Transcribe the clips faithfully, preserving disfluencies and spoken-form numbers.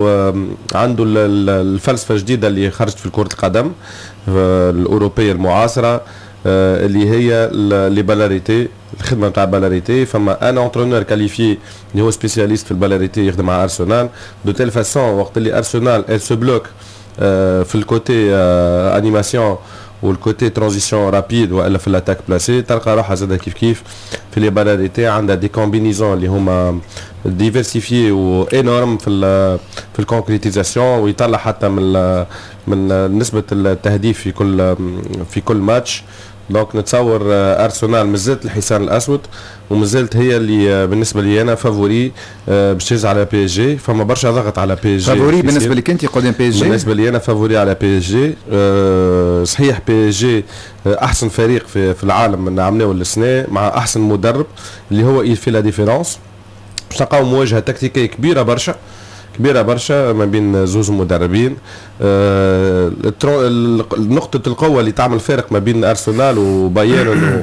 عنده الفلسفه الجديده اللي خرجت في كره القدم الاوروبيه المعاصره اللي هي لي بالاريتي، الخدمه نتاع بالاريتي. فما انا انترونور كاليفي اللي هو سبيسياليست في البالاريتي يخدم مع ارسنال دو تيل فاسون وقت اللي ارسنال ال سو بلوك في الكوتي انيماسيون والكوتي ترانزيسيون رابيد والا في الاتاك بلاسي، تلقى روحها زاد كيف كيف في لي بالاريتي عندها دي كومبينيزون اللي هما ديفيرسيفي و انورم في ال في الكونكريتيزاسيون، ويطلع حتى من من نسبه التهديف في كل في كل ماتش. دونك نتصور ارسنال مازالت الحصان الاسود ومازالت هي اللي بالنسبه لي انا فافوري باش تفوز على بي اس جي. فما برشا ضغط على بي اس جي. فافوري بالنسبه لك انت قدام بي اس جي؟ بالنسبه لي انا فافوري على بي اس جي. صحيح بي اس جي احسن فريق في في العالم من عمناه السنه مع احسن مدرب اللي هو il fait la différence. باش تلقاو مواجهه تكتيكيه كبيره برشا كبيره برشا ما بين زوز مدربين. آه نقطه القوه اللي تعمل فارق ما بين ارسنال وبايرن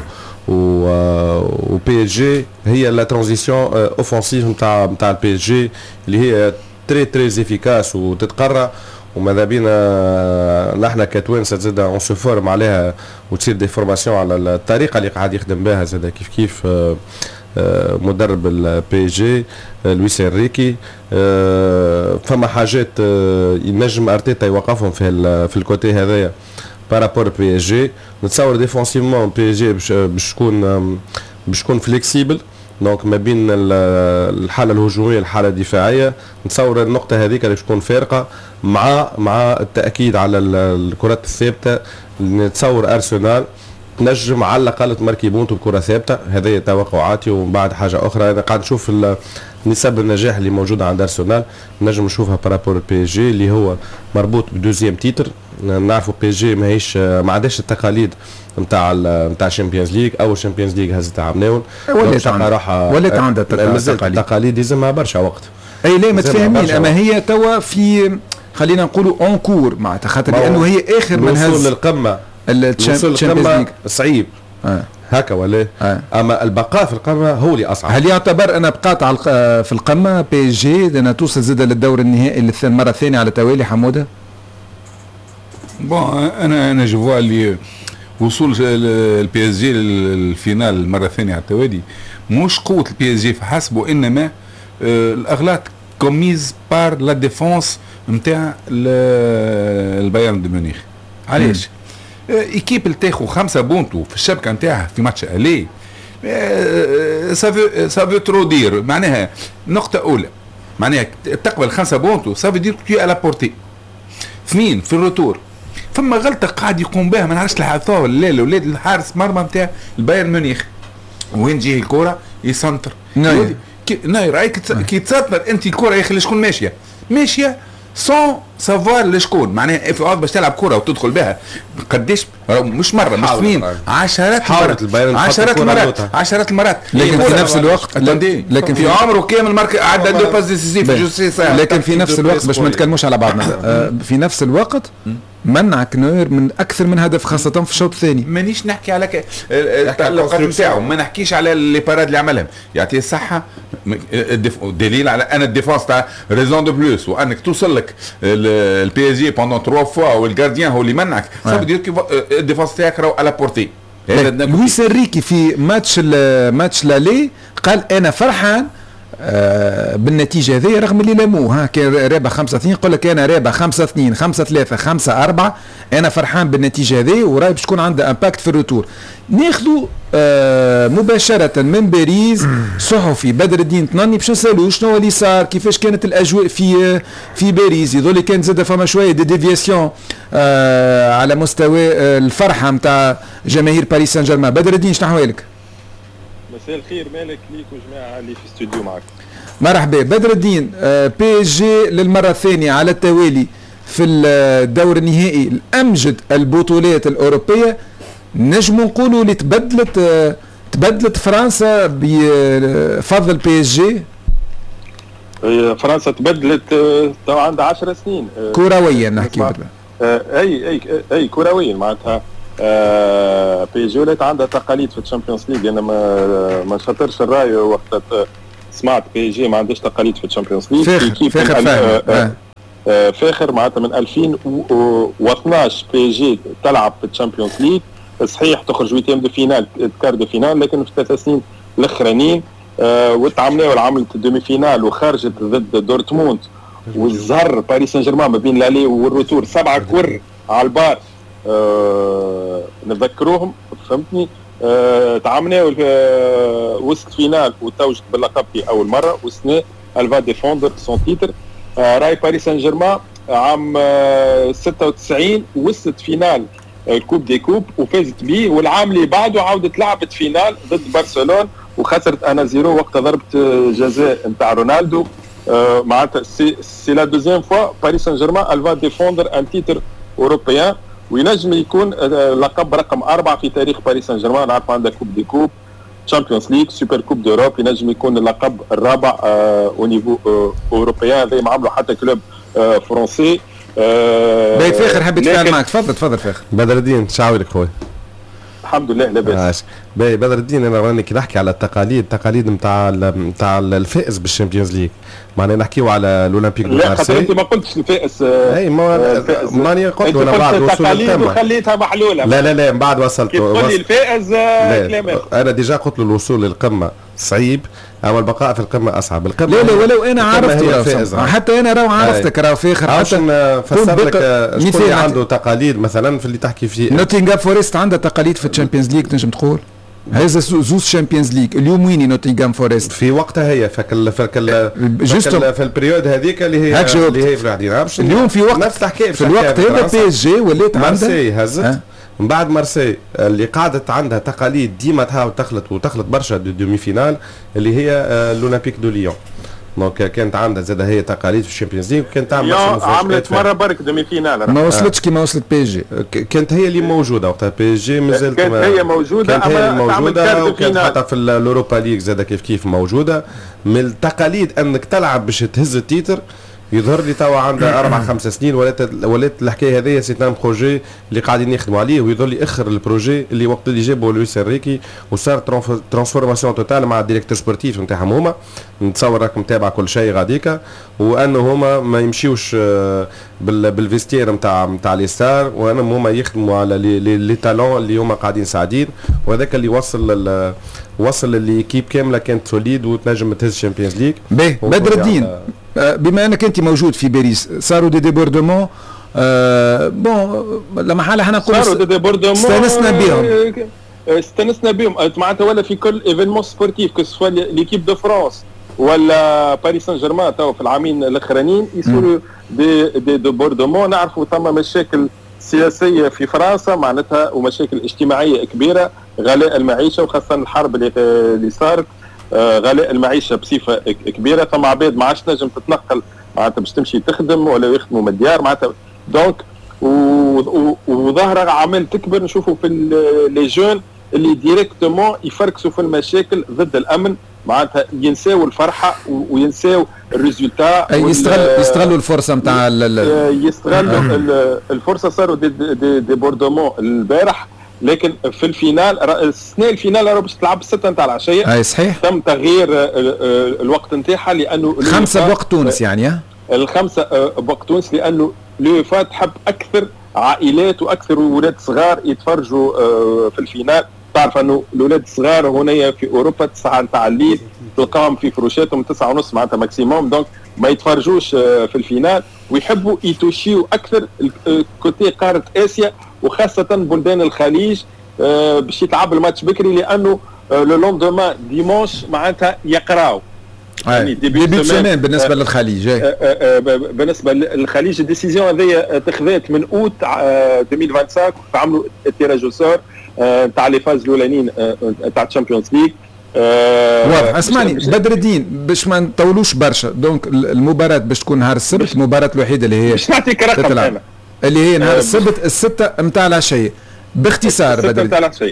وبي اس جي هي لا ترانزيسيون اوفنسيف نتاع نتاع البي اس جي اللي هي تري تري افيكاس وتتقرا، وماذا بينا نحن كتوانسه زاد اون سو فورم عليها وتصير دي فورماسيون على الطريقه اللي قاعد يخدم بها زاد كيف كيف آه مدرب البي جي لويس انريكي. فما حاجات ينجم ارتيتا يوقفهم في في الكوتي هذايا بارابور بي اس جي. نتصور ديفونسيفمون بي اس جي باش تكون باش تكون فليكسيبل، دونك ما بين الحاله الهجوميه الحاله الدفاعيه. نتصور النقطه هذيك اللي باش تكون فارقه مع مع التاكيد على الكرات الثابته. نتصور ارسنال نجم على الاقل تماركي بونتو بكره ثابته، هذه توقعاتي. ومن بعد حاجه اخرى انا قاعد نشوف نسب النجاح اللي موجوده عند ارسنال نجم نشوفها بارابور بي اس جي اللي هو مربوط بدوزيام تيتر. نعرفوا بي اس جي ماهيش ما عندهاش التقاليد نتاع نتاع الشامبيونز ليغ، اول شامبيونز ليغ هزتها عمناون ولات عندها ولات عندها تقاليد تقاليد يلزمها برشا وقت. اي لا متفاهمين، اما هي توا في خلينا نقولوا اونكور معناتها خاطر لانه هي اخر من الوصول للقمه الشامبيونز ليغ صعيب آه. هكا ولا آه. اما البقاء في القمه هو اللي اصعب. هل يعتبر انا بقات على في القمه بي اس جي لان توصل زاد للدور النهائي المره الثانيه على التوالي حموده؟ بون انا انا جو اللي وصول البي اس جي للفينال المره الثانيه على التوالي مش قوه البي اس جي فحسب، وانما آه الاغلاط كوميز بار لا ديفونس نتاع البايرن دو ميونخ. علاش؟ ايكيب اللي تاخذ خمسه بونتو في الشبكه نتاعها في ماتش الي سافو سافو ترو دير، معناها نقطه اولى معناها تقبل خمسه بونتو سافو دير كي على بورتي. اثنين في الروتور فما غلطه قاعد يقوم بها ما نعرفش لحظه ولا لا الاولاد الحارس مرمى نتاع البايرن ميونخ وين تجيه الكره يسنتر ناير ناير رايك كي تسنتر انت الكره يا اخي شكون ماشيه ماشيه سون سافوار لشكون معناها في باش تلعب كره وتدخل بها قديش مش مره مش اثنين عشرات مرات عشرات مرات عشرات المرات لكن في نفس الوقت لكن في عمره كامل مارك عدى دو باس ديسيزيف جوستي لكن في نفس الوقت باش ما نتكلموش على بعضنا في نفس الوقت منعك نوير من اكثر من هدف خاصه في الشوط الثاني. مانيش نحكي على التألقات نتاعو، ما نحكيش على لي باراد اللي عملهم يعطيه الصحه دليل على انا الديفونس تاع ريزون دو بلوس وانك توصل لك البي اس جي بوندون ثلاث فوا والجارديان هو اللي منعك صافي دير الديفونس تاعك راهو على بورتي. لويس انريكي في ماتش ماتش لالي قال انا فرحان آه بالنتيجه هذه رغم اللي لاموه ها كان رابع خمسة اثنين يقول لك انا رابع خمسة اثنين خمسة ثلاثة خمسة أربعة انا فرحان بالنتيجه هذه وراي باش تكون عندها امباكت في الروتور. ناخذوا آه مباشره من باريس صحفي بدر الدين طناني باش نسالوه شنو اللي صار كيفاش كانت الاجواء في في باريس. يظل كان زاد فما شويه دي ديفياسيون آه على مستوى آه الفرحه نتاع جماهير باريس سان جيرمان. بدر الدين شنو احوالك؟ مساء الخير مالك ليك وجماعه اللي في الاستوديو معك. مرحبا بدر الدين. بي اس جي للمره الثانيه على التوالي في الدور النهائي الامجد البطولات الاوروبيه. نجم نقولوا اللي تبدلت تبدلت فرنسا بفضل بي اس جي. فرنسا تبدلت تو عندها عشر سنين كرويا نحكي اي اي اي كرويا معناتها آه بي جي ولات عندها تقاليد في الشامبيونز ليج. انا ما ما نشطرش الراي وقت سمعت بي جي ما عندهاش تقاليد في الشامبيونز ليج. فاخر فاخر فاهم آه فاخر معناتها من ألفين واثناش بي جي تلعب في الشامبيونز ليج، صحيح تخرج ويتيام دو فينال كار دو فينال، لكن في الثلاث سنين الاخرانيين آه وتعاملوا وعملت الدومي فينال وخرجت ضد دورتموند والزهر باريس سان جيرمان ما بين لالي والروتور سبعه كور على البار. آه نذكروهم فهمتني. آه تعاملنا آه وصلت فينال وتوجت باللقب في اول مره، والسنه الفا ديفوندر سون تيتر. آه راي باريس سان جيرمان عام آه ستة وتسعين وصلت فينال الكوب دي كوب وفازت به، والعام اللي بعده عاودت لعبت فينال ضد برشلونه وخسرت انا زيرو وقت ضربت جزاء نتاع رونالدو. آه معناتها سي سي لا دوزيام فوا باريس سان جيرمان الفا ديفوندر ان تيتر اوروبيان، وينجم يكون آه لقب رقم اربعه في تاريخ باريس سان جيرمان. نعرف عندها كوب دي كوب، تشامبيونز ليج، سوبر كوب دوروب، ينجم يكون اللقب الرابع آه او نيفو آه اوروبيان، زي ما عملوا حتى كلوب آه فرنسي. آه باهي فاخر حبيت نتفاعل معك، تفضل تفضل فاخر. بدر الدين شعوي لك خويا. الحمد لله لاباس. باهي بدر الدين، انا راني كي نحكي على التقاليد، التقاليد نتاع نتاع الفائز بالشامبيونز ليج، معناها نحكيو على الاولمبيك دو لا مارسي. خاطر انت ما قلتش الفائز. اي ما ماني قلت انا بعد وصول القمه وخليتها محلوله. لا لا لا من بعد وصلت. كي تقول لي الفائز كلام انا ديجا قلت له الوصول للقمه صعيب، اما البقاء في القمه اصعب. القمه لا لا ولو انا عرفت حتى انا راهو عرفتك راهو فاخر حتى نفسر لك شكون اللي عنده تقاليد مثلا في اللي تحكي فيه. نوتنغهام فورست عنده تقاليد في الشامبيونز ليج تنجم تقول؟ هذا زوز شامبيونز ليج اليوم وين نوتنغهام فورست في وقتها هي فكل فكل جوستو في البريود هذيك اللي هي اللي هي في الحديث اليوم في وقت نفس الحكايه في الوقت هذا بي اس جي ولات عندها مارسي هزت من بعد مارسي اللي قعدت عندها تقاليد ديما تهاو تخلط وتخلط برشا دو دومي فينال اللي هي الاولمبيك دو ليون. دونك كانت عندها زاد هي تقاليد في الشامبيونز ليج، وكانت تعمل عملت مره برك دومي فينال ما وصلتش كيما وصلت بي جي. كانت هي اللي موجوده وقتها بي جي مازالت كانت هي موجوده، كانت هي موجوده وكانت حتى في الاوروبا ليج زاد كيف كيف موجوده. من التقاليد انك تلعب باش تهز التيتر يظهر لي توا عندها اربع خمس سنين ولات ولات الحكايه هذيا سي ان بروجي اللي قاعدين يخدموا عليه، ويظهر لي اخر البروجي اللي وقت اللي جابوا لويس انريكي وصار ترانسفورماسيون توتال مع الديريكتور سبورتيف نتاعهم هما. نتصور راكم متابع كل شيء غاديكا، وانه هما ما يمشيوش بالفيستير نتاع نتاع لي ستار، وانهم هما يخدموا على لي لي تالون اللي هما قاعدين ساعدين، وهذاك اللي وصل وصل ليكيب كامله كانت سوليد وتنجم تهز الشامبيونز ليج. باهي بدر الدين، بما انك انت موجود في باريس صاروا دي ديبوردمون آه بون لما حاله احنا نقول صاروا دي ديبوردمون استانسنا بهم استانسنا بهم معناتها ولا في كل ايفينمون سبورتيف كو سوا ليكيب دو فرانس ولا باريس سان جيرمان تو في العامين الاخرانيين يصيروا دي دي ديبوردمون. نعرفوا ثم مشاكل سياسيه في فرنسا معناتها ومشاكل اجتماعيه كبيره، غلاء المعيشه وخاصه الحرب اللي اللي صارت، آه غلاء المعيشه بصفه كبيره، ثم عباد ما عادش تنجم تتنقل معناتها باش تمشي تخدم ولا يخدموا من الديار معناتها. دونك وظاهره عمال تكبر نشوفوا في لي جون اللي ديريكتومون يفركسوا في المشاكل ضد الامن معناتها ينساو الفرحه وينساو الريزولتا. يستغل يستغلوا الفرصه نتاع يستغلوا الفرصه. صاروا دي, دي, دي بوردومون البارح، لكن في الفينال السنه الفينال راهو باش تلعب الستة نتاع العشيه. اي صحيح. تم تغيير الوقت نتاعها لانه خمسه بوقت تونس يعني ها الخمسه بوقت تونس، لانه اليوفا تحب اكثر عائلات واكثر ولاد صغار يتفرجوا في الفينال. تعرف انه الاولاد الصغار هنا في اوروبا تسعة نتاع الليل تلقاهم في فروشاتهم تسعة ونص معناتها ماكسيموم، دونك ما يتفرجوش في الفينال ويحبوا يتوشيوا اكثر كوتي قاره اسيا وخاصه بلدان الخليج باش يتلعب الماتش بكري، لانه لو لوندومان ديمونش معناتها يقراو يعني ديبي سيمين بالنسبه للخليج. بالنسبه للخليج الديسيزيون هذيا تخذت من اوت ألفين وخمسة وعشرين عملوا التيراج او تاع لي فاز الاولانيين تاع الشامبيونز ليج. واضح. اسمعني بدر الدين باش ما نطولوش برشا، دونك المباراه باش تكون نهار السبت، المباراه الوحيده اللي هي باش نعطيك رقم انا اللي هي نهار السبت الستة نتاع العشيه باختصار. بدر نتاع العشيه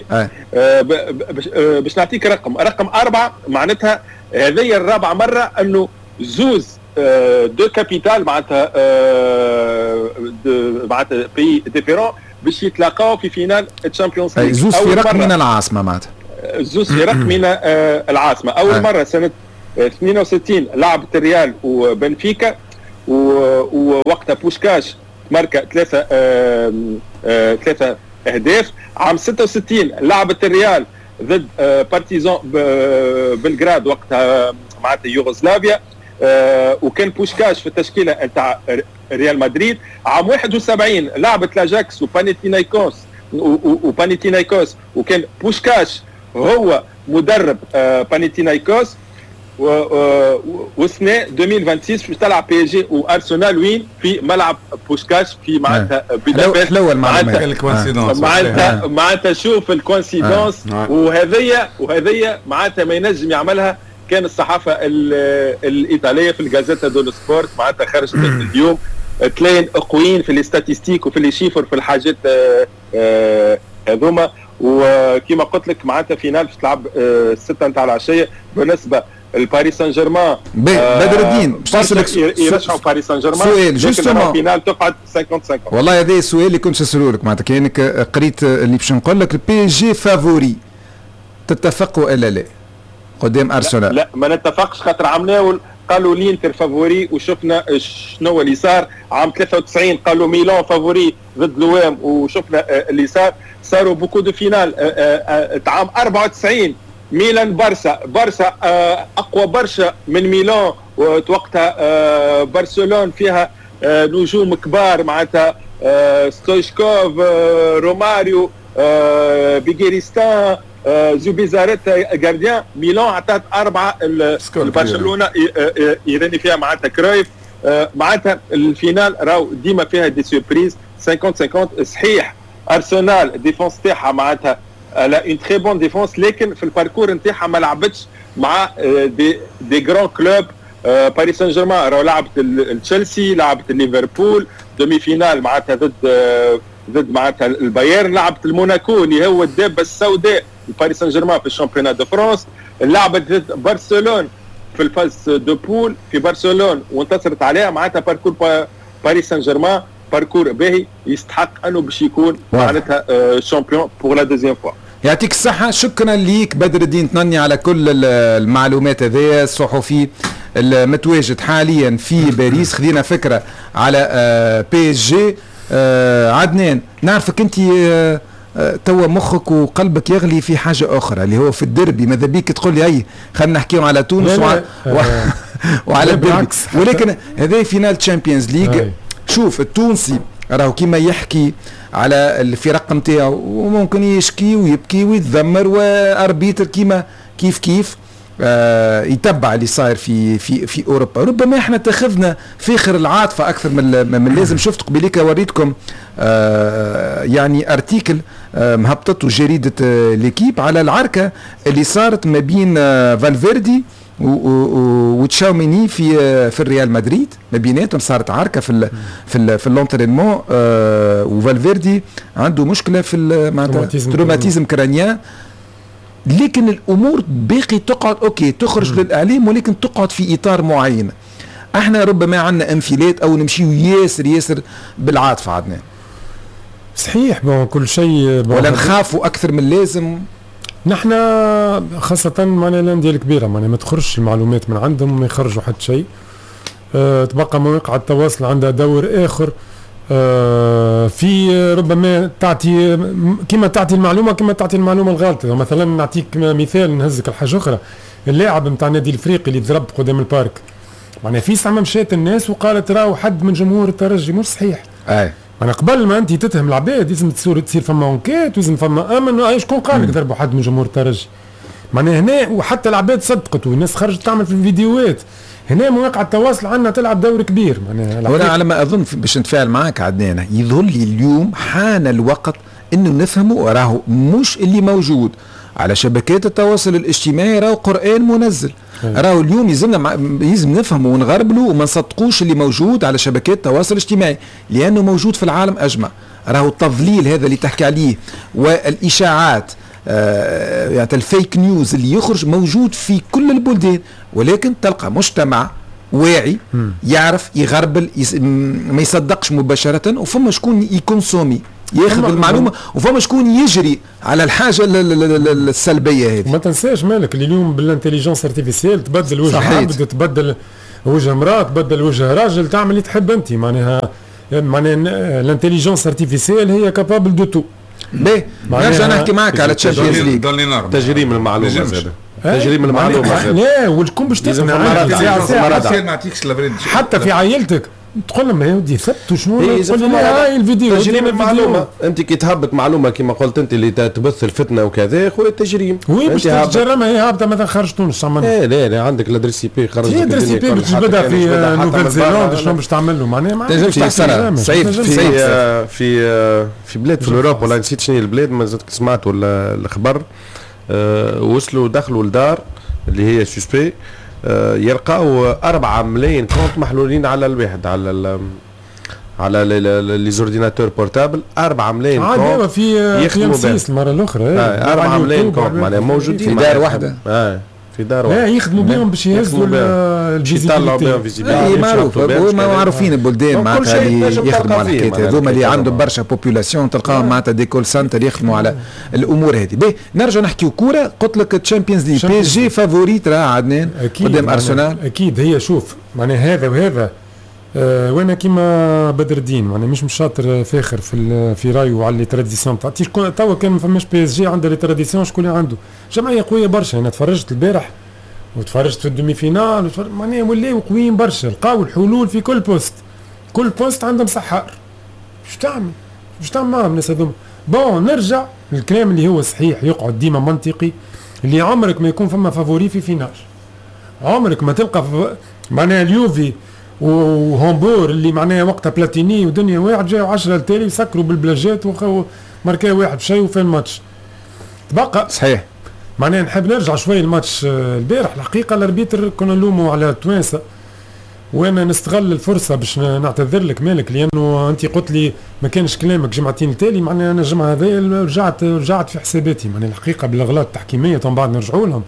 باش نعطيك رقم رقم أربعة معناتها هذه الرابعه مره انه زوز دو كابيتال معناتها معناتها بي ديفيرون باش يتلاقاو في فينال الشامبيونز ليج. زوز فرق من العاصمه معناتها زوز فرق من العاصمه. اول مره سنه اثنين وستين لعبت الريال وبنفيكا ووقتها بوشكاش ماركة ثلاثة آه آه ثلاثة أهداف. عام ستة وستين لعبت الريال ضد آه بارتيزان بلغراد وقتها معناتها يوغوسلافيا، آه وكان بوشكاش في التشكيلة نتاع ريال مدريد. عام واحد وسبعين لعبت لاجاكس وبانيتينايكوس وبانيتينايكوس وكان بوشكاش هو مدرب آه بانيتينايكوس. وسنة ألفين وستة وعشرين باش تلعب بي اس جي وارسنال وين في ملعب بوشكاش في معناتها بودابست. معناتها معناتها معناتها شوف الكونسيدونس. وهذيا وهذيا معناتها ما ينجم يعملها كان الصحافه الايطاليه في الجازيتا دو سبورت معناتها خرجت اليوم تلاقين قويين في الاستاتيستيك وفي لي شيفر في الحاجات هذوما. وكما قلت لك معناتها فينال باش تلعب الستة نتاع العشيه. بالنسبه الباريس سان جيرمان بدر الدين باش نسالك يرشحوا باريس سان جيرمان سؤال جوستومون الفينال تقعد خمسين خمسين. والله هذا السؤال اللي كنت نسالو لك معناتها كانك قريت اللي باش نقول لك البي اس جي فافوري، تتفق ولا لا قدام ارسنال؟ لا, لا ما نتفقش خاطر عملناه قالوا الانتر فافوري وشفنا شنو اللي صار. عام ثلاثة وتسعين قالوا ميلان فافوري ضد لوام وشفنا اللي صار. صاروا بوكو دو فينال عام أربعة وتسعين ميلان برشا برشا اقوى برشا من ميلان وقتها برشلونه فيها نجوم كبار معناتها ستويشكوف روماريو بيجيريستان زوبيزاريتا جارديان. ميلان عطات أربعة برشلونة يراني فيها معناتها كرويف. معناتها الفينال راهو ديما فيها دي سوربريز خمسين خمسين. صحيح ارسنال ديفونس تاعها معناتها لا اون تري بون ديفونس لكن في الباركور نتاعها ما لعبتش مع دي دي جران كلوب. باريس سان جيرمان راهو لعبت تشيلسي لعبت ليفربول دومي فينال معناتها ضد ضد معناتها البايرن. لعبت الموناكو اللي هو الدابه السوداء باريس سان جيرمان في الشامبيونات دو فرانس. لعبت ضد برشلونه في الفاز دو بول في برشلونه وانتصرت عليها. معناتها باركور باريس سان جيرمان باركور باهي يستحق انه باش يكون معناتها شامبيون بور لا دوزيام فوا. يعطيك الصحة، شكرا ليك بدر الدين تنني على كل المعلومات هذه. الصحفي المتواجد حاليا في باريس خذينا فكرة على بي اس جي. عدنان نعرفك انت توا مخك وقلبك يغلي في حاجة أخرى اللي هو في الدربي. ماذا بيك تقول لي أي خلينا نحكيهم على تونس وع... و... وعلى الدربي، ولكن هذا فينال تشامبيونز ليج. شوف التونسي راهو كيما يحكي على الفرق نتاعو وممكن يشكي ويبكي ويتذمر واربيتر كيما كيف كيف آه يتبع اللي صاير في في في اوروبا. ربما احنا اتخذنا فخر العاطفه اكثر من من لازم. شفت قبيليك وريتكم آه يعني ارتيكل آه مهبطته جريده آه ليكيب على العركه اللي صارت ما بين آه فالفيردي وتشاوميني في في الريال مدريد. ما بيناتهم صارت عركه في ال في ال في اللونترينمون. آه وفالفيردي عنده مشكله في معناتها تروماتيزم كرانيان. لكن الامور باقي تقعد اوكي تخرج م. للاعلام ولكن تقعد في اطار معين. احنا ربما عندنا انفلات او نمشيو ياسر ياسر بالعاطفه. عدنان صحيح بون كل شيء ولا نخافوا اكثر من اللازم. نحن خاصة معنا الأندية الكبيرة معنا ما تخرجش المعلومات من عندهم وما يخرجوا حتى شيء. أه تبقى مواقع التواصل عندها دور آخر. أه في ربما تعطي كما تعطي المعلومة كما تعطي المعلومة الغلطة. مثلا نعطيك مثال نهزك الحاجة أخرى. اللاعب نتاع النادي الإفريقي اللي ضرب قدام البارك معنا في ساعة مشات الناس وقالت راهو حد من جمهور الترجي. مش صحيح. أي انا قبل ما انت تتهم العباد لازم تصير تصير فما انكيت ولازم فما امن. شكون قال لك ضربوا حد من جمهور الترجي؟ معناها هنا وحتى العباد صدقت والناس خرجت تعمل في الفيديوهات. هنا مواقع التواصل عندنا تلعب دور كبير. معناها وانا على ما اظن باش نتفاعل معك عدنان يظهر لي اليوم حان الوقت انه نفهموا راهو مش اللي موجود على شبكات التواصل الاجتماعي راهو قرآن منزل. راهو اليوم يلزمنا يلزم نفهموا ونغربلوا وما نصدقوش اللي موجود على شبكات التواصل الاجتماعي لانه موجود في العالم اجمع. راهو التضليل هذا اللي تحكي عليه والاشاعات آه يعني الفيك نيوز اللي يخرج موجود في كل البلدان. ولكن تلقى مجتمع واعي يعرف يغربل ما يصدقش مباشرة وفما شكون يكونسومي ياخذ المعلومه وفما شكون يجري على الحاجه السلبيه هذه. ما تنساش مالك اليوم بالانتليجنس ارتيفيسيال تبدل وجه عبد تبدل وجه امراه تبدل وجه راجل، تعمل اللي تحب انت. معناها معناها الانتليجنس ارتيفيسيال هي كابابل دو تو. باهي نرجع نحكي معك على تشامبيونز ليج. تجريم المعلومه زاد، تجريم المعلومه زاد. لا والكم باش تسمع ما عطيكش البريد حتى في عائلتك تقول لهم يا ودي ثبتوا شنو تقول لي هاي الفيديو تجريم المعلومه. انت كي تهبط معلومه كما قلت انت اللي تبث الفتنه وكذا خويا تجريم. وين باش تجرمها هي هابطه مثلا خارج تونس تعمل؟ لا لا لا عندك الادريس اي بي خرج الادريس اي بي باش تبدا في نوفل زيلاند شنو باش تعمل له معناها ما تنجمش تحسنها. صعيب في في في بلاد في اوروبا ولا نسيت شنو البلاد ما زدت سمعت ولا الخبر وصلوا دخلوا لدار اللي هي سوسبي يلقاو أربعة ملايين كونت محلولين على الواحد على ال على لي زورديناتور بورتابل. أربعة ملايين كونت عاد في في مسيس المره الاخرى أربعة ملايين كونت معناها موجودين في دار واحده. اه في دار واحده. لا يخدموا بهم باش يهزوا الفيزيبيليتي. اي معروف هما معروفين البلدان معناتها اللي يخدموا على الحكايات هذوما اللي عندهم برشا بوبولاسيون تلقاهم معناتها دي كول سنتر يخدموا على الامور هذه. باهي نرجع نحكيو كوره. قلت لك تشامبيونز ليج بي اس جي فافوريت راه عدنان قدام ارسنال. اكيد هي شوف معناها هذا وهذا أه وانا كيما بدر الدين معناها مش مش شاطر فاخر في في رايه على لي تراديسيون تاع شكون توا كان ما فماش بي اس جي عنده لي تراديسيون شكون اللي عنده جمعيه قويه برشا. انا تفرجت البارح وتفرجت في الدومي فينال معناها ولاو قويين برشا لقاو الحلول في كل بوست. كل بوست عندهم سحار. شو تعمل؟ شو تعمل معهم الناس هذوما؟ بون نرجع للكلام اللي هو صحيح يقعد ديما منطقي اللي عمرك ما يكون فما فافوري في فينال. عمرك ما تلقى معناها اليوفي وهامبور اللي معناها وقتها بلاتيني ودنيا واحد جاوا عشرة التالي سكروا بالبلاجات وماركاو واحد بشيء وفي الماتش تبقى صحيح. معناها نحب نرجع شوي الماتش البارح. الحقيقه الاربيتر كنا نلوموا على التوانسه وانا نستغل الفرصه باش نعتذر لك مالك لانه انت قلت لي ما كانش كلامك جمعتين التالي معناها انا الجمعه هذه رجعت رجعت في حساباتي معناها الحقيقه بالاغلاط التحكيميه من بعد نرجعوا لهم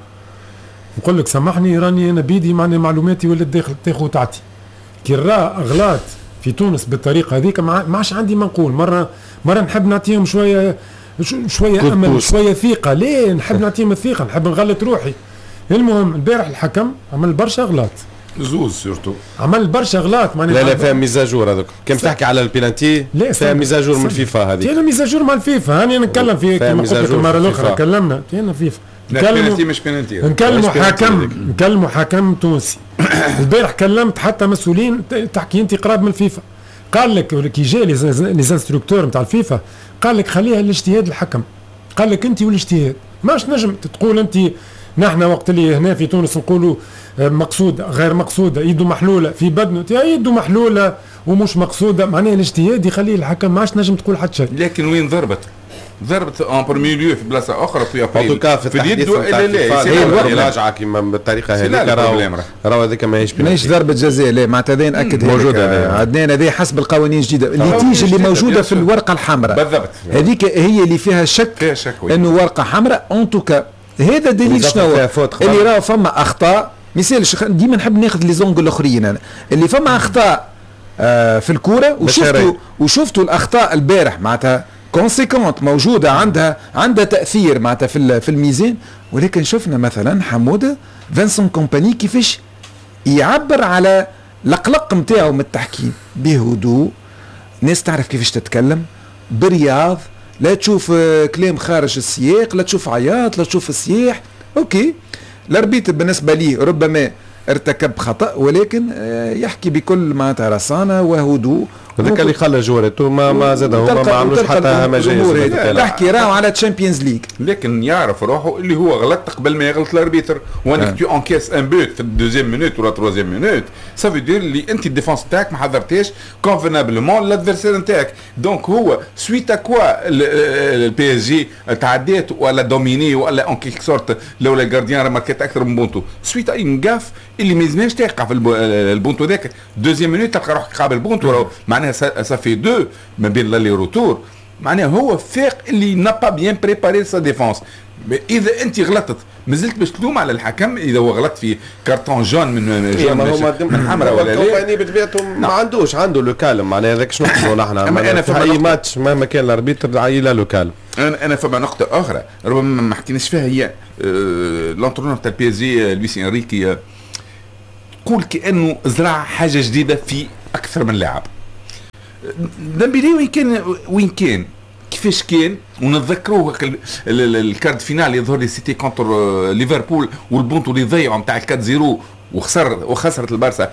نقول لك سامحني راني انا بيدي معناها معلوماتي ولات داخل تاخذ تعطي كي راه اغلاط في تونس بالطريقه هذيك ما عادش عندي ما نقول. مره مره نحب نعطيهم شويه شويه امل شويه ثقه. ليه نحب نعطيهم الثقه نحب نغلط روحي. المهم البارح الحكم عمل برشا اغلاط زوز سورتو عمل برشا اغلاط معناها لا لا فيها ميزاجور هذوك كم تحكي على البيلانتي فيها ميزاجور من الفيفا هذه. انا ميزاجور مع الفيفا هاني نتكلم في كما قلت لك المره الاخرى كلمنا انا فيفا نكلموا مش بيلانتي نكلموا حكم نكلموا حكم تونسي. البارح كلمت حتى مسؤولين تحكي انت قراب من الفيفا قال لك كي جا لي زانستركتور نتاع الفيفا قال لك خليها الاجتهاد الحكم. قال لك انت والاجتهاد ماش نجم تقول انت نحن وقت اللي هنا في تونس نقولوا مقصوده غير مقصوده يده محلوله في بدنه يده محلوله ومش مقصوده معناها الاجتهاد يخليه الحكم ماش نجم تقول حتى شيء. لكن وين ضربت؟ ضربت اون بروميي ليو في بلاصه اخرى في ابريل في اليد ولا لا هي الوقت راجعه كيما بالطريقه هذيك راهو راهو هذيك ماهيش ماهيش ضربه جزاء. لا معناتها هذا ناكد موجوده عدنان هذه حسب القوانين الجديده اللي تيجي اللي موجوده في الورقه الحمراء بالضبط هذيك هي اللي فيها شك, فيها شك انه ورقه حمراء ان توكا هذا دليل شنو اللي راه فما اخطاء. مثال ديما نحب ناخذ لي زونغ الاخرين انا اللي فما اخطاء آه في الكوره وشفتوا وشفتوا الاخطاء البارح معناتها كونسيكونت موجوده عندها عندها تاثير معناتها في في الميزان. ولكن شفنا مثلا حموده فينسون كومباني كيفاش يعبر على القلق نتاعو من التحكيم بهدوء. ناس تعرف كيفاش تتكلم برياض لا تشوف كلام خارج السياق لا تشوف عياط لا تشوف السياح. اوكي الاربيتر بالنسبه لي ربما ارتكب خطأ ولكن يحكي بكل معناتها رصانه وهدوء. هذاك اللي خلى جورته ما ما زاد هما ما عملوش حتى همجيه. تحكي راهو على تشامبيونز ليج لكن يعرف روحه اللي هو غلط قبل ما يغلط الاربيتر. وانك تو انكيس ان بوت في الدوزيام مينوت ولا تروزيام مينوت سا في دير اللي انت الديفونس تاعك ما حضرتيش كونفينابلمون لادفيرسير نتاعك. دونك هو سويت كوا البي اس جي تعديت ولا دوميني ولا اون كيك سورت لولا الجارديان رماركيت اكثر من بونتو سويت ان غاف اللي ما يلزمش تقع في البونتو ذاك دوزيام مينوت تلقى روحك قابل بونتو معناها صافي دو ما بين لي روتور. معناها هو فاق اللي نابا بيان بريباري سا ديفونس. اذا انت غلطت مازلت باش تلوم على الحكم اذا هو غلط في كارتون جون من جون من حمراء ولا لا. الكومباني بطبيعته ما عندوش عنده لو كالم معناها هذاك شنو نقولوا نحن انا في اي ماتش مهما كان الاربيتر عيله لو كالم. انا انا فما نقطه اخرى ربما ما حكيناش فيها هي لونترونور تاع البي اس جي لويس انريكي تقول كانه زرع حاجه جديده في اكثر من لاعب. ديمبيلي وين كان وين كان كيفاش كان ونتذكروه الكارد فينال يظهر لي سيتي كونتر ليفربول والبونتو اللي ضيعوا نتاع الكات زيرو وخسر وخسرت البارسا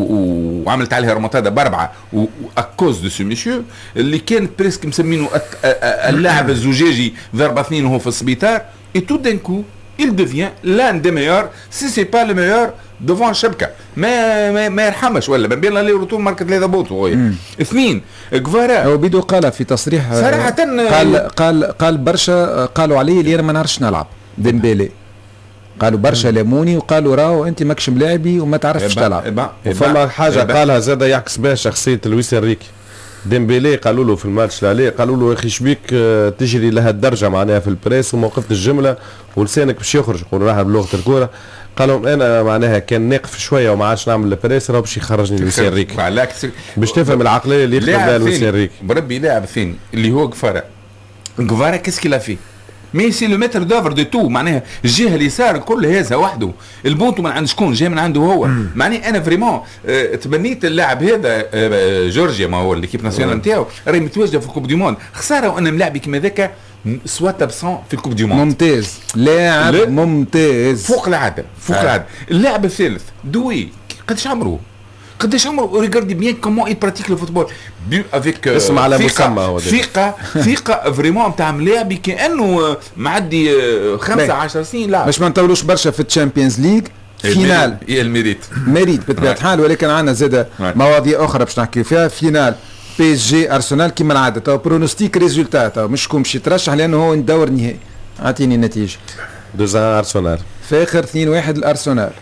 وعملت عليها رومونتادا باربعه واكوز دو سو ميسيو اللي كان بريسك مسمينه اللاعب الزجاجي ضربه اثنين وهو في السبيطار اي تو دان كو il devient l'un des meilleurs si c'est pas le meilleur devant شبكه ما ما, ما يرحمش ولا ما بين لي روتور ماركت ثلاثه بوتو اثنين كفارا هو بيدو قال في تصريح صراحه قال قال قال برشا قالوا علي اللي انا ما نعرفش نلعب ديمبيلي قالوا برشا لاموني وقالوا راهو انت ماكش ملاعبي وما تعرفش تلعب. وفما حاجه قالها زاد يعكس بها شخصيه لويس انريكي. ديمبيلي قالوا له في الماتش الالي قالوا له يا اخي شبيك تجري لها الدرجه معناها في البريس وما وقفت الجمله ولسانك باش يخرج يقولوا راها بلغه الكوره. قالوا انا معناها كان ناقف شويه وما عادش نعمل البريس راه باش يخرجني لويس انريكي باش تفهم العقليه اللي يخدم بها لويس انريكي. بربي لاعب ثاني اللي هو كفاره كفاره كيسكي لا في مي سي لو متر دوفر دو تو معناها الجهه اليسار كل هذا وحده البونتو من عند شكون جاي من عنده هو معني انا فريمون اه تبنيت اللاعب هذا اه جورجيا ما هو ليكيب ناسيونال نتاعو راهي متواجده في الكوب دي موند خساره وانا ملاعبي كيما ذاك سوا تابسون في الكوب دي موند ممتاز لاعب ممتاز فوق العاده فوق آه. العاده. اللاعب الثالث دوي قداش عمره قداش عمره ريغاردي بيان كومون اي براتيك لو فوتبول افيك اسم على مسمى هو ثقه ثقه فريمون نتاع ملاعبي كانه معدي خمسة عشر سنين لاعب باش ما نطولوش برشا في الشامبيونز ليج فينال هي الميريت ميريت بطبيعه الحال ولكن عندنا زاده مواضيع اخرى باش نحكي فيها فينال بي اس جي ارسنال كيما العاده تو برونوستيك ريزولتا تو مش كون باش يترشح لانه هو دور نهائي. اعطيني النتيجه. دوزان ارسنال فاخر اثنين واحد الارسنال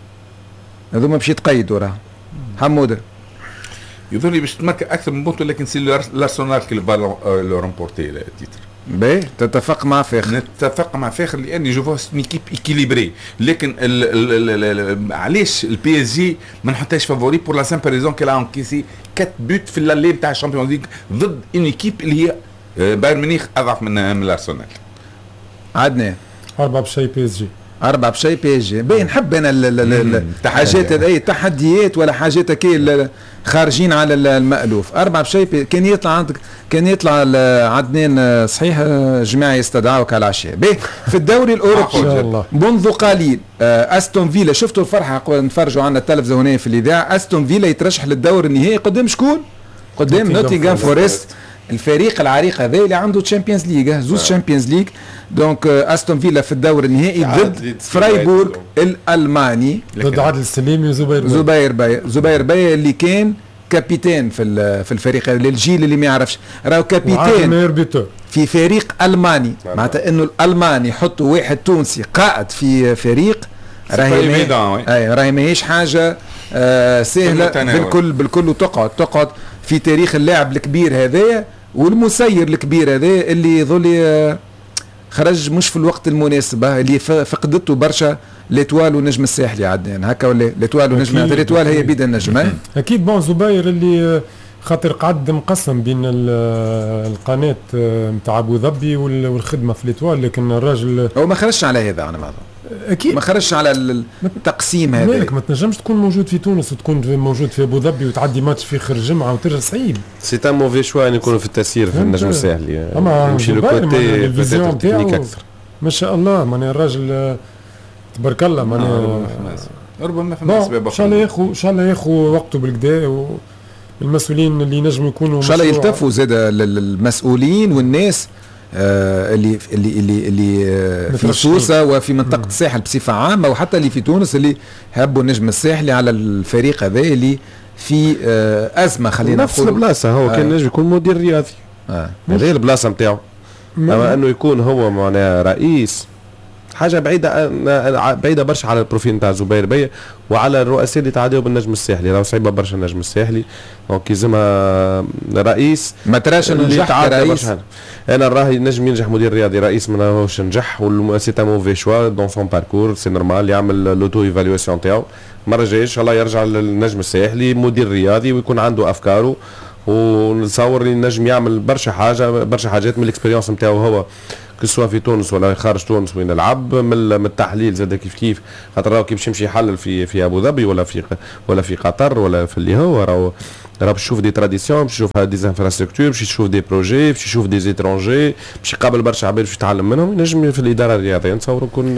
هذوما باش يتقيدوا راه. حموده يظهر لي باش تمارك اكثر من بونتو لكن سي الارسنال كي لو رومبورتي التيتر. باهي تتفق مع فاخر؟ نتفق مع فاخر لاني جو فوا سي ايكيب ايكيليبري لكن ال ال ال علاش البي اس جي ما نحطهاش فافوري بور لا سامبل ريزون كيلا انكيسي أربعة بوت في اللي نتاع الشامبيونز ليغ ضد اون ايكيب اللي هي بايرن ميونخ اضعف من من الارسنال. عدنان أربعة بشي بي اس جي أربعة بشي بي اس جي. باهي نحب أنا الحاجات هذي تحديات ولا حاجات هكا خارجين على المألوف. أربعة بشي كان يطلع عندك كان يطلع عدنان صحيح جماعة يستدعوك على العشاء. باهي في الدوري الأوروبي منذ قليل أستون فيلا شفتوا الفرحة نتفرجوا عنا التلفزة هنا في الإذاعة. أستون فيلا يترشح للدور النهائي قدام شكون؟ قدام نوتنغهام فورست الفريق العريق هذا اللي عنده تشامبيونز ليغ زوز تشامبيونز ليغ. دونك استون فيلا في الدور النهائي ضد فرايبورغ الالماني ضد عادل السليمي وزبير باي. زبير باي زبير باي اللي كان كابيتان في في الفريق للجيل اللي ما يعرفش راهو كابيتان في فريق الماني معناتها انه الالمان يحطوا واحد تونسي قائد في فريق راهي اي راهي ماهيش حاجه آه سهله بالكل بالكل وتقعد تقعد في تاريخ اللاعب الكبير هذايا والمسير الكبير هذا اللي يظل خرج مش في الوقت المناسب اللي فقدته برشا ليتوال والنجم الساحلي عدنان هكا ولا ليتوال والنجم ليتوال هي بيد النجم اكيد. بون زبير اللي خاطر قعد مقسم بين القناه نتاع ابو ظبي والخدمه في ليتوال لكن الراجل هو ما خرجش على هذا انا ما اكيد ما خرجش على التقسيم هذا. مالك ما تنجمش تكون موجود في تونس وتكون موجود في ابو ظبي وتعدي ماتش في اخر الجمعه وترجع صعيب. سي ان موفي شوا ان يكونوا في التسيير في النجم الساحلي اما يمشي له كوتي الفيزيون نتاعو ما شاء الله معناها الراجل تبارك الله معناها ربما فما اسباب ان شاء الله ياخذ ان شاء الله ياخذ وقته بالكدا والمسؤولين اللي ينجموا يكونوا ان شاء الله يلتفوا زاد المسؤولين والناس آه اللي اللي اللي اللي آه في سوسه وفي منطقه الساحل بصفه عامه وحتى اللي في تونس اللي هبوا النجم الساحلي على الفريق هذا اللي في آه ازمه خلينا نفس البلاصه هو آه كان نجم يكون مدير رياضي آه هذه البلاصه نتاعو. اما انه يكون هو معناها رئيس حاجه بعيده بعيده برشا على البروفيل نتاع زبير بي وعلى الرؤساء اللي تعداو بالنجم الساحلي راهو صعيبه برشا النجم الساحلي دونك يلزمها رئيس ما تراش انه نجح رئيس. انا راهي ينجم ينجح مدير رياضي رئيس ما راهوش نجح سي ان موفي شوا دون سون باركور سي نورمال يعمل لوتو ايفالواسيون تاعو. المره الجايه ان شاء الله يرجع للنجم الساحلي مدير رياضي ويكون عنده افكاره ونتصور اللي النجم يعمل برشا حاجه برشا حاجات من الاكسبيريونس نتاعو هو كسوا في تونس ولا خارج تونس وين يلعب من التحليل زاد كيف كيف خاطر راهو كي باش يمشي يحلل في في ابو ظبي ولا في ولا في قطر ولا في اللي هو راهو راه باش يشوف دي تراديسيون باش يشوف دي انفراستركتور باش يشوف دي بروجي باش يشوف دي زيترونجي باش يقابل برشا عباد باش يتعلم منهم ينجم في الاداره الرياضيه نتصور يكون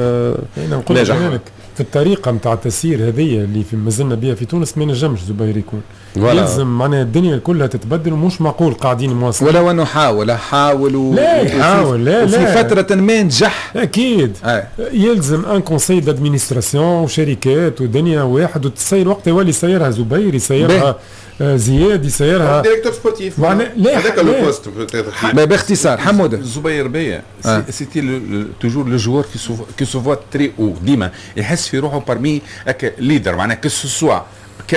ناجح في الطريقه نتاع التسيير هذه اللي في مازلنا بها في تونس ما ينجمش زبير يكون يلزم معناها الدنيا كلها تتبدل ومش معقول قاعدين مواصلين ولو انه حاول حاول لا يحاول لا وفي لا فتره ما نجح اكيد آه. يلزم ان كونسي دادمينستراسيون وشركات ودنيا واحد وتصير وقت يولي يسيرها زبير يسيرها زياد يسيرها ديريكتور سبورتيف هذاك لو بوست باختصار حموده زبير بيا سيتي توجور لو جوور كي سو فوا تري او ديما يحس في روحه بارمي هكا ليدر معناها كو سوا ك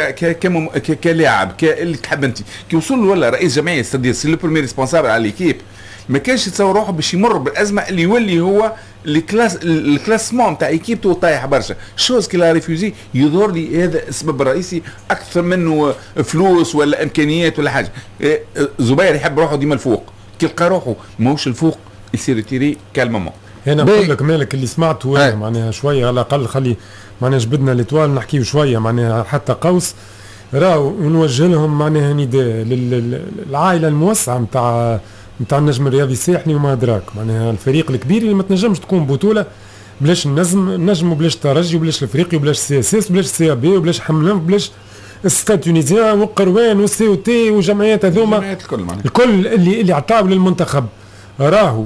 ك كلاعب كاللي تحب انت كي وصل ولا رئيس جمعيه ستادير سي لو بروميير ريسبونسابل على ليكيب ما كانش يتصور روحه باش يمر بالازمه اللي يولي هو الكلاس الكلاسمون تاع ايكيبته طايح برشا شوز كي لا ريفوزي يظهر لي هذا السبب الرئيسي اكثر منه فلوس ولا امكانيات ولا حاجه. زبير يحب روحه ديما الفوق كي لقى روحه ماهوش الفوق يصير يتيري كالمومون. انا نقول لك مالك اللي سمعته معناها شويه على الاقل خلي معناها جبدنا ليطوال نحكيو شويه معناها حتى قوس راهو ونوجه لهم معناها نداء للعائله الموسعه نتاع نتاع النجم الرياضي الساحلي وما ادراك معناها الفريق الكبير اللي ما تنجمش تكون بطوله بلاش النجم النجم وبلاش الترجي وبلاش الافريقي وبلاش السي اس اس وبلاش السي بي وبلاش حملان وبلاش الستاد تونيزيان والقروان والسي او تي وجمعيات هذوما الكل الكل اللي اللي عطاو للمنتخب راهو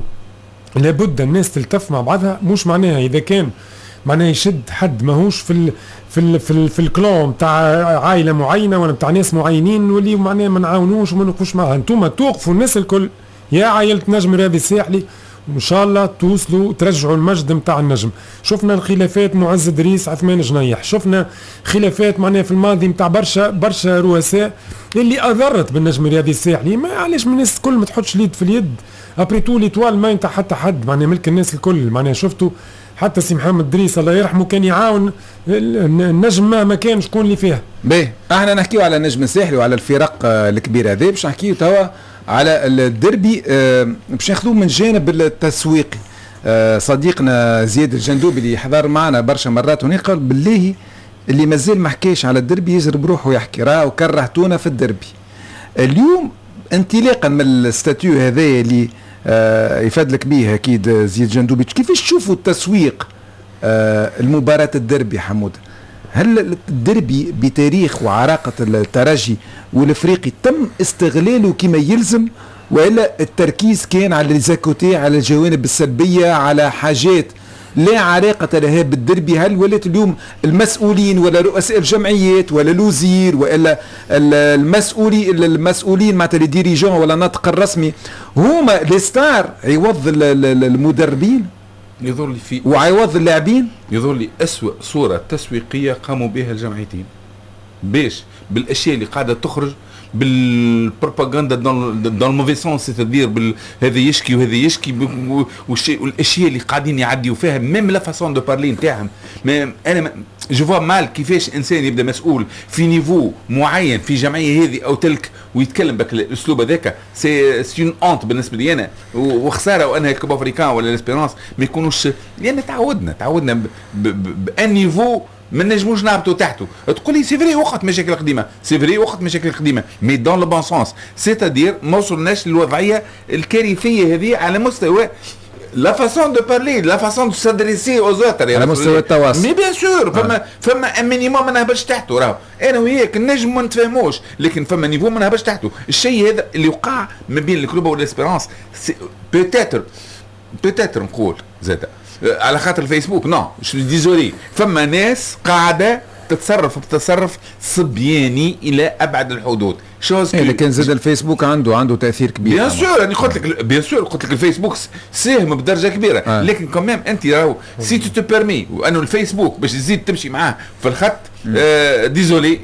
لابد الناس تلتف مع بعضها. مش معناها اذا كان معناها يشد حد ماهوش في ال في ال في, ال في الكلون تاع عائله معينه ولا تاع ناس معينين واللي معناها ما نعاونوش وما نوقفوش معها. انتم توقفوا الناس الكل يا عائله نجم الرياضي الساحلي وان شاء الله توصلوا ترجعوا المجد نتاع النجم. شفنا الخلافات معز دريس عثمان جنيح، شفنا خلافات معناها في الماضي نتاع برشا برشا رؤساء اللي اضرت بالنجم الرياضي الساحلي. ما علاش من الناس الكل ما تحطش اليد في اليد ابري تو ليطوال ما ينتع حتى حد معناها ملك الناس الكل. معناها شفتوا حتى سي محمد دريس الله يرحمه كان يعاون النجم ما كان شكون اللي فيها. باهي احنا نحكيو على النجم الساحلي وعلى الفرق الكبيره هذه باش نحكيو توا على الدربي باش ناخذوه من جانب التسويقي. صديقنا زياد الجندوبي اللي حضر معنا برشا مرات ونقول بالله اللي مازال ما حكاش على الدربي يجرب روحه يحكي راه وكرهتونا في الدربي. اليوم انطلاقا من الستاتيو هذا اللي يفادلك به اكيد زياد الجندوبي كيفاش تشوفوا التسويق المباراة الدربي حمود؟ هل الدربي بتاريخ وعراقة الترجي والافريقي تم استغلاله كما يلزم والا التركيز كان على الزاكوتي على الجوانب السلبية على حاجات لا علاقة لها بالدربي؟ هل ولات اليوم المسؤولين ولا رؤساء الجمعيات ولا الوزير ولا المسؤولين المسؤولين معناتها لي ديريجون ولا الناطق الرسمي هما لي ستار عوض المدربين يظهر لي في وعوض اللاعبين؟ يظهر لي أسوأ صورة تسويقية قاموا بها الجمعيتين باش بالاشياء اللي قاعدة تخرج بالبروباغندا دون الموفي سونس سيتادير هذا يشكي وهذا يشكي والاشياء اللي قاعدين يعديوا فيها ميم لا فاسون دو بارلي نتاعهم. انا جو فوا مال كيفاش انسان يبدا مسؤول في نيفو معين في جمعيه هذه او تلك ويتكلم بك الاسلوب هذاك سي سي اون اونت بالنسبه لي انا وخساره وانها الكوب افريكان ولا ليسبيرونس ما يكونوش لان تعودنا تعودنا بان نيفو ما نجموش نهبطوا تحته. تقول لي سي فري وقت مشاكل قديمه سي فري وقت مشاكل قديمه مي دون لو بون سونس سيتادير ما وصلناش للوضعيه الكارثيه هذه على مستوى لا فاسون دو بارلي لا فاسون دو سادريسي اوز اوتر على مستوى التواصل. مي بيان سور فما فما ان مينيموم ما نهبطش تحته. راهو انا وياك النجم ما نتفاهموش لكن فما نيفو ما نهبطش تحته. الشيء هذا اللي وقع ما بين الكلوب والاسبيرانس بوتيتر بوتيتر نقول زاد على خاطر الفيسبوك نو شو ديزولي فما ناس قاعده تتصرف بتصرف صبياني الى ابعد الحدود. شوز إيه لكن زاد الفيسبوك عنده عنده تاثير كبير. بيان سور انا قلت لك بيان سور قلت لك الفيسبوك ساهم بدرجه كبيره آه. لكن كمان انت راهو سي تو تو بيرمي وانه الفيسبوك باش تزيد تمشي معاه في الخط آه ديزولي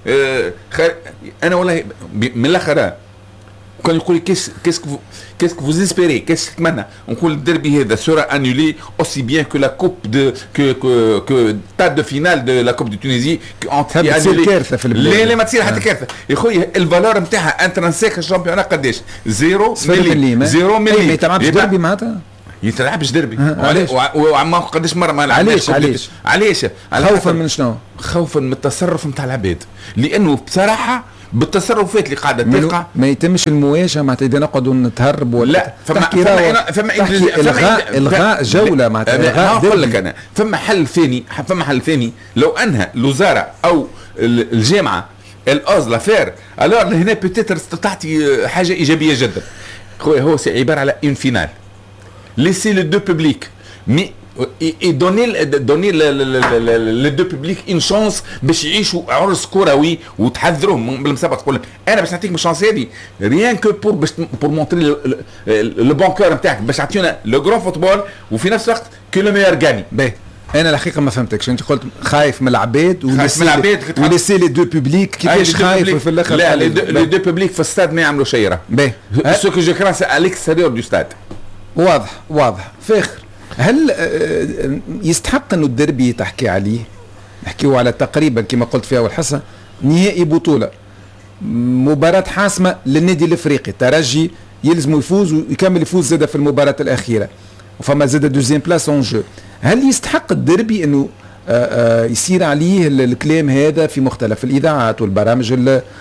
آه انا والله من الاخر كان يقول كيس كيسكو كيسكو فوز اسبيري كيس تتمنى نقول الدربي هذا سورا انولي اوسي بيان كو لا كوب دو كو كو كو تاد دو فينال دو لا كوب دو تونيزي انتي انولي كارثه في البلاد. لا لا ما تصير حتى كارثه يا خويا الفالور نتاعها انترنسيك الشامبيون قداش زيرو ملي زيرو ملي ما تعملش دربي معناتها يتلعبش دربي. علاش؟ وعما قداش مره ما لعبناش. علاش علاش؟ علاش؟ خوفا من شنو؟ خوفا من التصرف نتاع العباد، لانه بصراحه بالتصرفات اللي قاعده تقع ما يتمش المواجهه معناتها اذا نقعدوا نتهرب ولا لا. فما تحكي فما فما الغاء الغاء جوله معناتها الغاء. نقول لك انا فما حل ثاني، فما حل ثاني لو انها الوزاره او الجامعه الاوز لافير الور هنا بيتيتر تعطي حاجه ايجابيه جدا. خويا هو سي عباره على اون فينال ليسي لو دو بوبليك مي اي دوني دوني لي دو بوبليك ان شانس باش يعيشوا عرس كروي وتحذرهم بالمسابقه. تقول انا باش نعطيك الشانس هذه ريان كو بور باش بور مونتري لو بانكور نتاعك باش تعطينا لو غران فوتبول وفي نفس الوقت كو لو ميور غاني. باهي انا الحقيقه ما فهمتكش، انت قلت خايف من العباد خايف من العباد وليسي لي دو بوبليك كيفاش خايف في الاخر؟ لا لي دو بوبليك في الاستاد ما يعملوا شيء راه باهي سو كو جو كراس على الاكستيريور دو ستاد. واضح واضح. فاخر هل يستحق انه الدربي تحكي عليه؟ نحكيو على تقريبا كما قلت في اول حصه نهائي بطوله، مباراه حاسمه للنادي الافريقي، ترجي يلزم يفوز ويكمل يفوز زاد في المباراه الاخيره وفما زاد دوزيام بلاس اون جو. هل يستحق الدربي انه يصير عليه الكلام هذا في مختلف الاذاعات والبرامج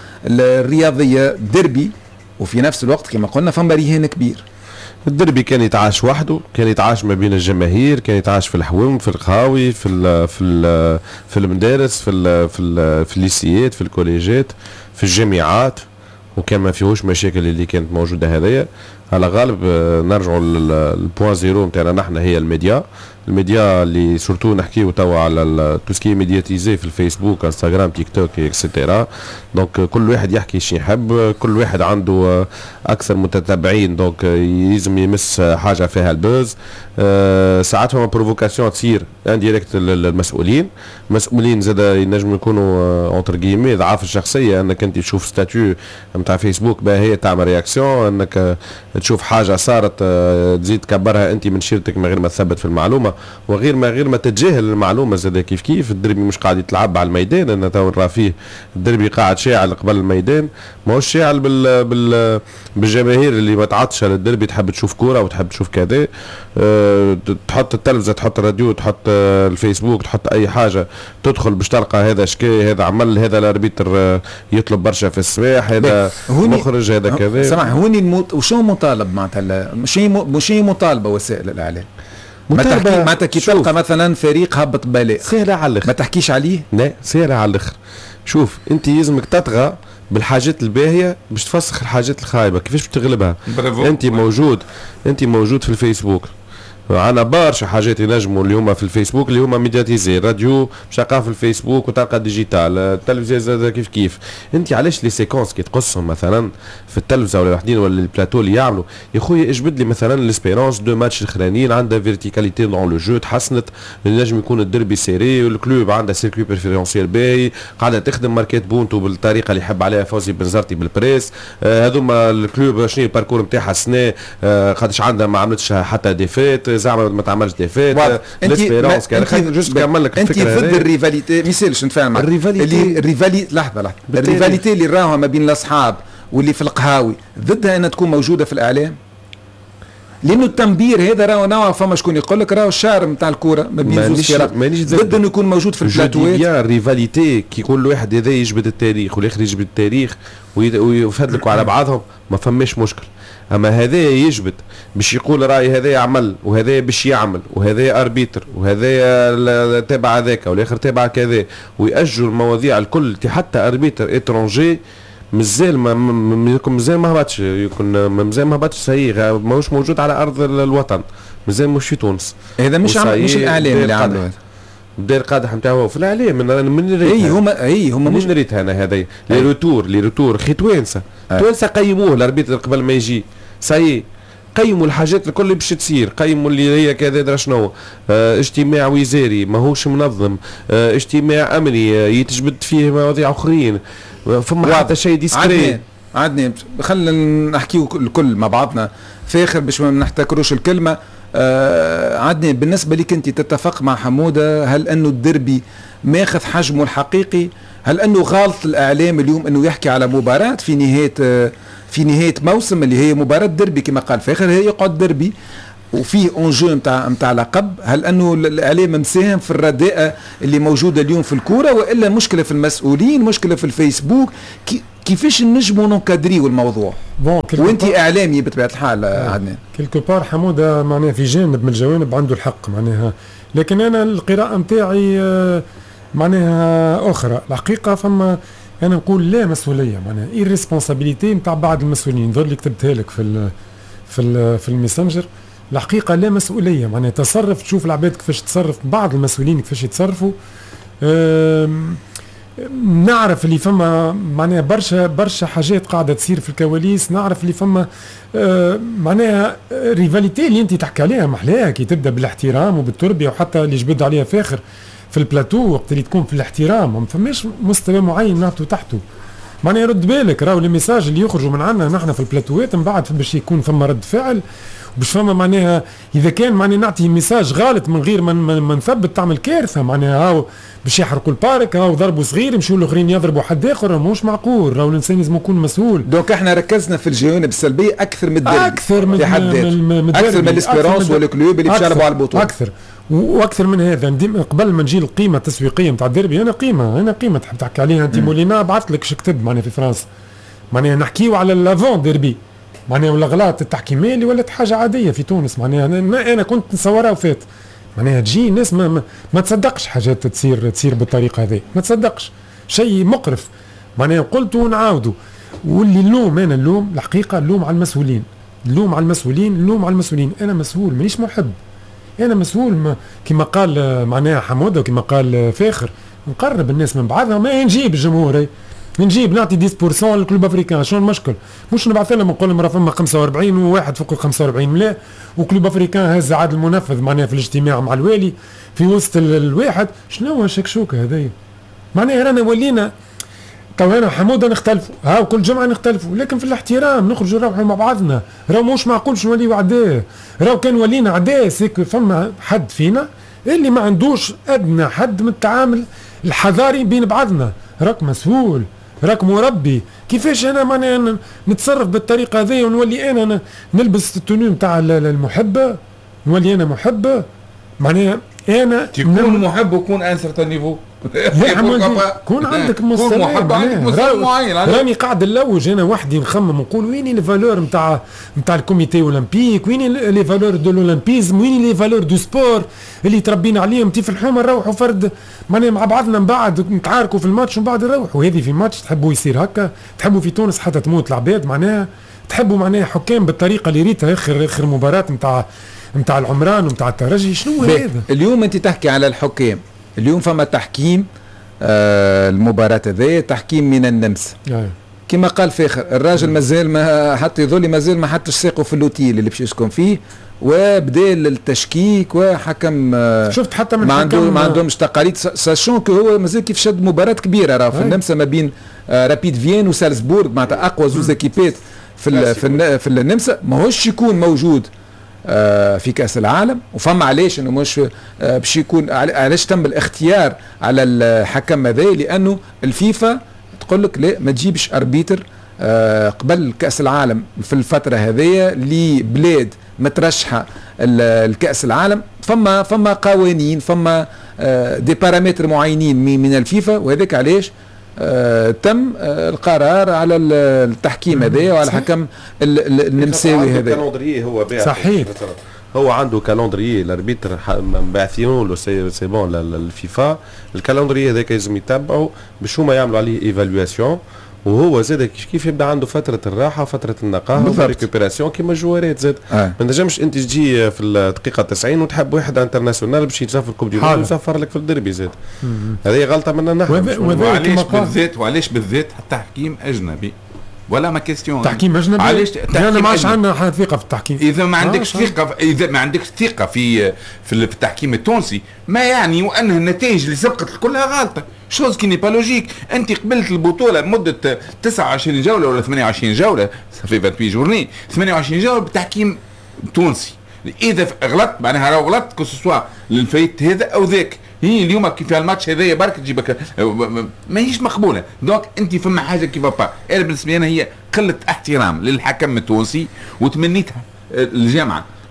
الرياضيه دربي، وفي نفس الوقت كما قلنا فما رهان كبير؟ الدربي كان يتعاش وحده، كان يتعاش ما بين الجماهير، كان يتعاش في الحوم، في القهاوي، في ال في ال في المدارس، في ال في ال في الليسيات، في الكوليجات، في الجامعات، وكان ما فيهوش مشاكل اللي كانت موجوده هذيا. على غالب نرجعوا للبوان زيرو نتاعنا نحن هي الميديا، الميديا اللي سورتو نحكيو توا على تو سكي ميدياتيزي في الفيسبوك انستغرام تيك توك اكسيتيرا. دونك كل واحد يحكي شي يحب، كل واحد عنده اكثر متتبعين دونك يلزم يمس حاجه فيها البوز. أه ساعات فما بروفوكاسيون تصير انديريكت للمسؤولين، المسؤولين زاد ينجموا يكونوا اونتر كيمي ضعاف الشخصيه، انك انت تشوف ستاتيو نتاع فيسبوك باهي تعمل رياكسيون، انك تشوف حاجه صارت تزيد تكبرها انت من شيرتك من غير ما تثبت في المعلومه وغير ما غير ما تتجاهل المعلومه. زاد كيف كيف الدربي مش قاعد يتلعب على الميدان، انا تو نرى فيه الدربي قاعد شاعل قبل الميدان، ماهوش شاعل بال بال بالجماهير اللي ما تعطش على الدربي، تحب تشوف كوره وتحب تشوف كذا. أه تحط التلفزه، تحط الراديو، تحط الفيسبوك، تحط اي حاجه تدخل باش تلقى هذا شكي، هذا عمل، هذا الاربيتر يطلب برشا في السماح، هذا مخرج، هذا كذا. سمع هوني الموت... وشو مطالب معناتها؟ مش مش مطالبه وسائل الاعلام ما تحكي معناتها كي تلقى مثلا فريق هبط بلاء سهله على الاخر، ما تحكيش عليه؟ لا سهله على الاخر. شوف انت يلزمك تطغى بالحاجات الباهيه باش تفسخ الحاجات الخايبه. كيفاش بتغلبها؟ انت موجود انت موجود في الفيسبوك، عنا برشا حاجات ينجموا اللي هما في الفيسبوك اللي هما ميدياتيزي، راديو شغال في الفيسبوك وتلقى ديجيتال، التلفزيون كيف كيف. انت علاش لي سيكونس كي تقصهم مثلا في التلفزه ولا وحدين ولا البلاتو اللي يعملوا يا خويا اجبد لي مثلا ليسبيرونس دو ماتش الاخرانيين عندها فيرتيكاليتي دون لو جو، تحسنت، نجم يكون الدربي سيري والكلوب عندها سيركوي بريفيرونسيال باهي، قاعده تخدم ماركات بونتو بالطريقه اللي يحب عليها فوزي بن زرتي بالبريس. آه هذوما الكلوب شنو الباركور نتاعها السنه، آه قداش عندها ما عملتش حتى ديفيت، زعما ما تعملش ديفيت ليسبيرونس. كان خلينا جوست نكمل لك الفكره. انت ضد الريفاليتي، ما يصيرش نتفاهم معك. الريفاليتي اللي الريفاليتي لحظه لحظه الريفاليتي اللي راها ما بين الاصحاب واللي في القهاوي ضدها انها تكون موجوده في الاعلام، لانه التنبير هذا راهو نوع فما شكون يقول لك راهو الشعر نتاع الكوره ما بين زوج فرق ضد انه يكون موجود في البلاتوات. الريفاليتي كي كل واحد هذا يجبد التاريخ والاخر يجبد التاريخ ويفدلكوا على بعضهم ما فماش مشكل. اما هذا يجبد باش يقول راي هذا يعمل وهذا باش يعمل وهذا اربيتر وهذا تابع هذاك والاخر تابع كذا ويأجوا المواضيع الكل، حتى اربيتر اترونجي مازال ما مازال ما هبطش، يكون مازال ما هبطش صحيح، ماهوش موجود على ارض الوطن، مازال مش في تونس. هذا مش مش الاعلام اللي عملوا هذا بدا القادح نتاعو في الاعلام من من ريتها. اي هما اي هما مش ريتها انا هذا لي روتور لي روتور خي توانسه توانسه قيموه الاربيتر قبل ما يجي صاي، قيموا الحاجات الكل اللي باش تصير، قيموا اللي هي كذا درا شنو، اه اجتماع وزاري ماهوش منظم، اه اجتماع امني يتجبد فيه مواضيع اخرين، فما حتى شيء ديسكري. عدني خلينا نحكيو الكل مع بعضنا فاخر باش ما نحتكروش الكلمه. آه عدني بالنسبه لك انت تتفق مع حموده، هل انه الدربي ماخذ حجمه الحقيقي؟ هل انه غلط الاعلام اليوم انه يحكي على مباراه في نهايه آه في نهايه موسم اللي هي مباراه دربي كما قال فاخر، هي يقعد دربي وفيه اونجو نتاع نتاع لقب، هل انه الاعلام مساهم في الرداءه اللي موجوده اليوم في الكوره، والا مشكله في المسؤولين، مشكله في الفيسبوك؟ كي كيفاش نجموا ننكادريو الموضوع؟ وانت اعلامي بطبيعه الحال عدنان. كيلكو بار حموده معناها في جانب من الجوانب عنده الحق معناها، لكن انا القراءه نتاعي معناها اخرى. الحقيقه فما انا نقول لا مسؤوليه معناها ايريسبونسابيلتي نتاع بعض المسؤولين، ذول اللي كتبتها لك في ال في ال في الميسنجر. الحقيقه لا مسؤوليه معناها تصرف، تشوف العباد كيفاش تصرف، بعض المسؤولين كيفاش يتصرفوا. نعرف اللي فما معناها برشا برشا حاجات قاعده تصير في الكواليس، نعرف اللي فما معناها ريفاليتي اللي انت تحكي عليها محلاها كي تبدا بالاحترام وبالتربيه، وحتى اللي جبد عليها فاخر في البلاتو وقت اللي تكون في الاحترام، ما فماش مستوى معين نهبطوا تحته. معناها رد بالك راهو الميساج اللي يخرجوا من عندنا نحن في البلاتوات من بعد باش يكون فما رد فعل، باش فما معناها اذا كان معناها نعطي ميساج غلط من غير ما من من نثبت تعمل كارثه. معناها هاو باش يحرقوا البارك، هاو ضربوا صغير يمشوا الاخرين يضربوا حد اخر، مش معقول. راهو الانسان لازم يكون مسؤول. دونك احنا ركزنا في الجوانب السلبيه اكثر من الدربي، اكثر من من اكثر من الاسبيرونس والكلوب اللي مشاربوا على البطوله اكثر واكثر من هذا. قبل ما نجي القيمه التسويقيه نتاع الديربي، انا قيمه انا قيمه تحب تحكي عليها انت مولينا، بعثت لك شو كتب معناها في فرنسا. معناها نحكيو على لافون ديربي معناها والاغلاط التحكيميه اللي ولات حاجه عاديه في تونس. معناها انا, أنا كنت نصورها وفات معناها تجي ناس ما, ما, ما تصدقش حاجات تصير تصير بالطريقه هذه، ما تصدقش شيء مقرف. معناها قلت ونعاودوا، واللي اللوم انا اللوم الحقيقه اللوم على المسؤولين، اللوم على المسؤولين، اللوم على المسؤولين. انا مسؤول مانيش محب، انا مسؤول كما قال معناها حموده وكما قال فاخر، نقرب الناس من بعضها، ما نجيب الجمهور نجيب نعطي عشرة بالمئة للكلوب افريكان. شنو المشكل؟ مش نبعث لهم نقول لهم راه فما خمسة وأربعين وواحد فوق ال خمسة وأربعين ملا، وكلوب افريكان هز عاد المنفذ معناها في الاجتماع مع الوالي في وسط الواحد. شنو الشكشوكه هذايا؟ معناها رانا ولينا تو انا حموده نختلفوا، ها كل جمعه نختلفوا، لكن في الاحترام نخرجوا نروحوا مع بعضنا. راهو مش معقول شنو نوليو عداء، راهو كان ولينا عداء سيك فما حد فينا اللي ما عندوش ادنى حد من التعامل الحضاري بين بعضنا. راك مسؤول، راك مربي. كيفاش انا ماني نتصرف بالطريقه هذه ونولي انا نلبس التونو نتاع المحبه، نولي انا محبه معناها انا تكون محب وكون ان سيرتان نيفو. كون عندك مستوى معين. راني قاعد نلوج انا وحدي نخمم نقول وين لي فالور نتاع نتاع الكوميتي اولمبيك، وين لي فالور دو الاولمبيزم، وين لي فالور دو سبور اللي تربينا عليهم. تي في الحومه نروحوا فرد معناها مع بعضنا من بعد نتعاركوا في الماتش ومن بعد نروحوا. هذه في ماتش تحبوا يصير هكا؟ تحبوا في تونس حتى تموت العباد معناها؟ تحبوا معناها حكام بالطريقه اللي ريتها اخر اخر مباراه نتاع نتاع العمران ونتاع الترجي؟ شنو هذا؟ اليوم انت تحكي على الحكام، اليوم فما تحكيم آه المباراة هذه تحكيم من النمسا. آه. كما قال فاخر الراجل مازال ما حتى يظل مازال ما حطش ساقه في اللوتيل اللي باش يسكن فيه، وبدا التشكيك وحكم آه شفت حتى من ما عنده ما عندهمش تقاليد، ساشون كو هو مازال كيف شد مباراة كبيرة راه في آه. النمسا ما بين آه رابيد فين وسالزبورغ معناتها اقوى زوز اكيبات في في, في النمسا، ماهوش يكون موجود آه في كأس العالم. وفما علاش انه مش آه باش يكون علاش تم الاختيار على الحكم هذا، لانه الفيفا تقول لك لا ما تجيبش اربيتر آه قبل كأس العالم في الفتره هذه لبلاد مترشحه الكأس العالم. فما فما قوانين، فما آه دي بارامتر معينين من الفيفا، وهذاك علاش آه تم آه القرار على التحكيم هذا وعلى الحكم النمساوي هذا. الكالندريي هو باع صحيح، هو عنده كالندريي الاربيتر باعثينه له سي بون للفيفا. الكالندريي هذاك لازم يتبعه باش هما يعملوا عليه ايفالواسيون، وهو زاد كيف يبدا عنده فتره الراحه وفتره النقاهه والريكوبيراسيون كيما الجوارات زاد. آه. ما نجمش انت تجي في الدقيقه تسعين وتحب واحد انترناسيونال باش يتصفر الكوب دي موند ويصفر لك في الدربي زاد. هذه غلطه منا نحن. وعلاش بالذات وعلاش بالذات التحكيم اجنبي ولا ما كيستيون تحكيم اجنبي؟ علاش انا ما عادش عندنا ثقه في التحكيم. اذا ما عندكش ثقه اذا ما عندكش ثقه في في التحكيم التونسي، ما يعني وان النتائج اللي سبقت كلها غلطه. شوز كي ني با لوجيك. انت قبلت البطوله مده تسعة وعشرين جوله ولا ثمانية وعشرين جوله، صافي ثمانية وعشرين جورني، ثمانية وعشرين جوله بتحكيم تونسي. اذا غلطت معناها راه غلطت كو سوا للفايت هذا او ذاك. هي اليوم كيف الماتش هذايا برك تجيبك ماهيش مقبوله. دونك انت فما حاجه كيف با. انا بالنسبه لي هي قله احترام للحكم التونسي، وتمنيتها الجامعه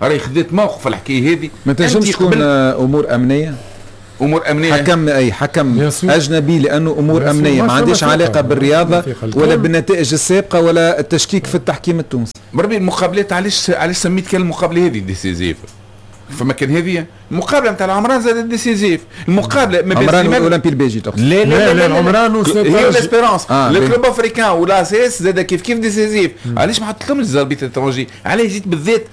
راهي خذت موقف الحكايه هذه. ما تنجمش تكون امور امنيه، امور امنيه حكم اي حكم اجنبي لانه امور امنيه ما عندهاش علاقه بالرياضه ولا بالنتائج السابقه ولا التشكيك في التحكيم التونسي. بربي المقابلات علاش علاش سميت كان المقابله هذه ديسيزيف؟ فما كان هذه المقابله نتاع العمران زاد ديسيزيف، المقابله ما بين عمران والاولمبي البيجي تقصد؟ لا لا لا العمران هي الاسبيرونس الكلوب افريكان والاساس زاد كيف كيف ديسيزيف. علاش ما حطيتهمش زاربيت الترونجي؟ علاش جيت بالذات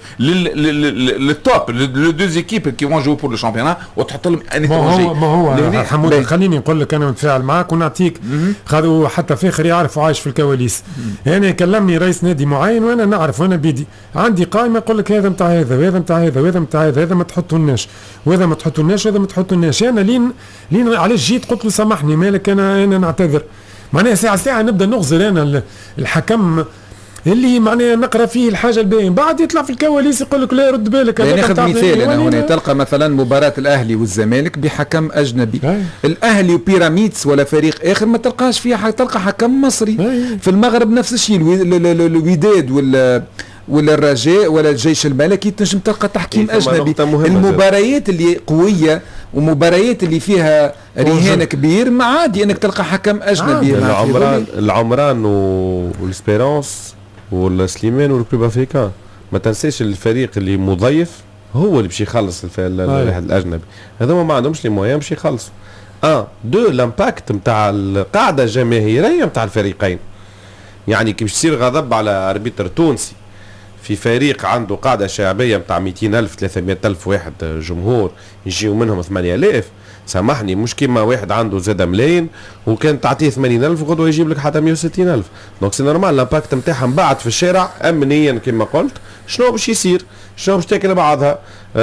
للتوب لو دو زيكيب كي فون جو بور لو شامبيون وتحط لهم ان ترونجي؟ ما هو حمود خليني نقول لك انا نتفاعل معاك ونعطيك خذوا حتى فاخر يعرف وعايش في الكواليس. انا يكلمني رئيس نادي معين وانا نعرف وانا بيدي عندي قائمه يقول لك هذا نتاع هذا وهذا نتاع هذا وهذا نتاع هذا، هذا ما تحطولناش وهذا ما تحطولناش وهذا ما تحطولناش. انا لين لين علاش جيت قلت له سامحني مالك انا انا نعتذر. معناها ساعه ساعه نبدا نغزر انا الحكم اللي معناها نقرا فيه الحاجه الباين بعد يطلع في الكواليس يقول لك لا رد بالك. يعني ناخذ مثال انا هنا تلقى مثلا مباراه الاهلي والزمالك بحكم اجنبي، أي. الاهلي وبيراميدز ولا فريق اخر ما تلقاش فيها تلقى حكم مصري. أي. في المغرب نفس الشيء الوداد ولا ولا الرجاء ولا الجيش الملكي تنجم تلقى تحكيم اجنبي. المباريات اللي قويه ومباريات اللي فيها رهان كبير ما عادي انك تلقى حكم اجنبي. العمران العمران والاسبيرونس والسليمان والكلوب افريكان ما تنساش الفريق اللي مضيف هو اللي باش يخلص الواحد الاجنبي، هذوما ما عندهمش لي مويان باش يخلصوا. اه دو الامباكت نتاع القاعده الجماهيريه نتاع الفريقين، يعني كي باش تصير غضب على اربيتر تونسي في فريق عنده قاعده شعبيه نتاع مئتين ألف ثلاثمئة ألف واحد جمهور يجيو منهم ثمانية آلاف، سامحني مش كيما واحد عنده زاد ملايين وكان تعطيه ثمانين ألف وغدوه يجيب لك حتى مئة وستين ألف. دونك سي نورمال الامباكت نتاعها من بعد في الشارع امنيا كما قلت شنو باش يصير، شنو باش تاكل بعضها.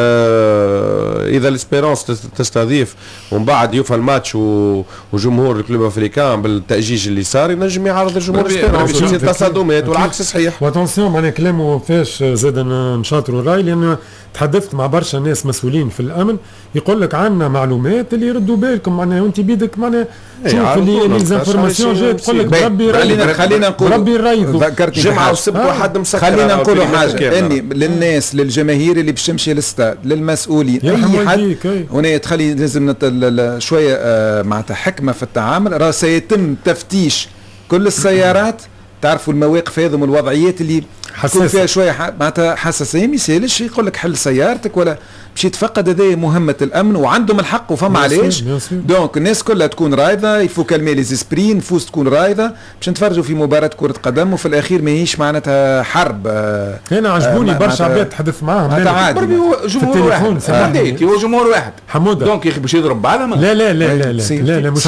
آه اذا الاسبيرونس تستضيف ومن بعد يوفى الماتش وجمهور الكلوب افريكان بالتاجيج اللي صار ينجم يعرض الجمهور الاسبيرونس يصير تصادمات والعكس صحيح. واتونسيون معناها كلامه فاش زاد نشاطروا الراي لان تحدثت مع برشا ناس مسؤولين في الامن يقول لك عندنا معلومات اللي يردوا بالكم معناها وانت بيدك معناها شوف اللي ليزانفورماسيون جات تقول لك ربي خلينا خلينا نقول ربي يريضوا جمعه وسبت واحد مسكر. خلينا نقولوا حاجه اني للناس للجماهير اللي باش تمشي للاستاد للمسؤولين اي حد هنا تخلي لازم شويه معناتها حكمه في التعامل. راه سيتم تفتيش كل السيارات، تعرفوا المواقف هذم والوضعيات اللي يكون فيها شويه معناتها حساسيه ما يسالش يقول لك حل سيارتك ولا باش يتفقد. هذه مهمه الامن وعندهم الحق وفما علاش. دونك الناس كلها تكون رايضه يفو كالمي لي زيسبري، نفوس تكون رايضه باش نتفرجوا في مباراه كره قدم وفي الاخير ماهيش معناتها حرب. هنا عجبوني آه برشا عباد تحدث معاهم بربي هو جمهور واحد بديت هو جمهور واحد حموده دونك يا اخي باش يضرب بعضهم. لا لا لا لا لا لا لا مش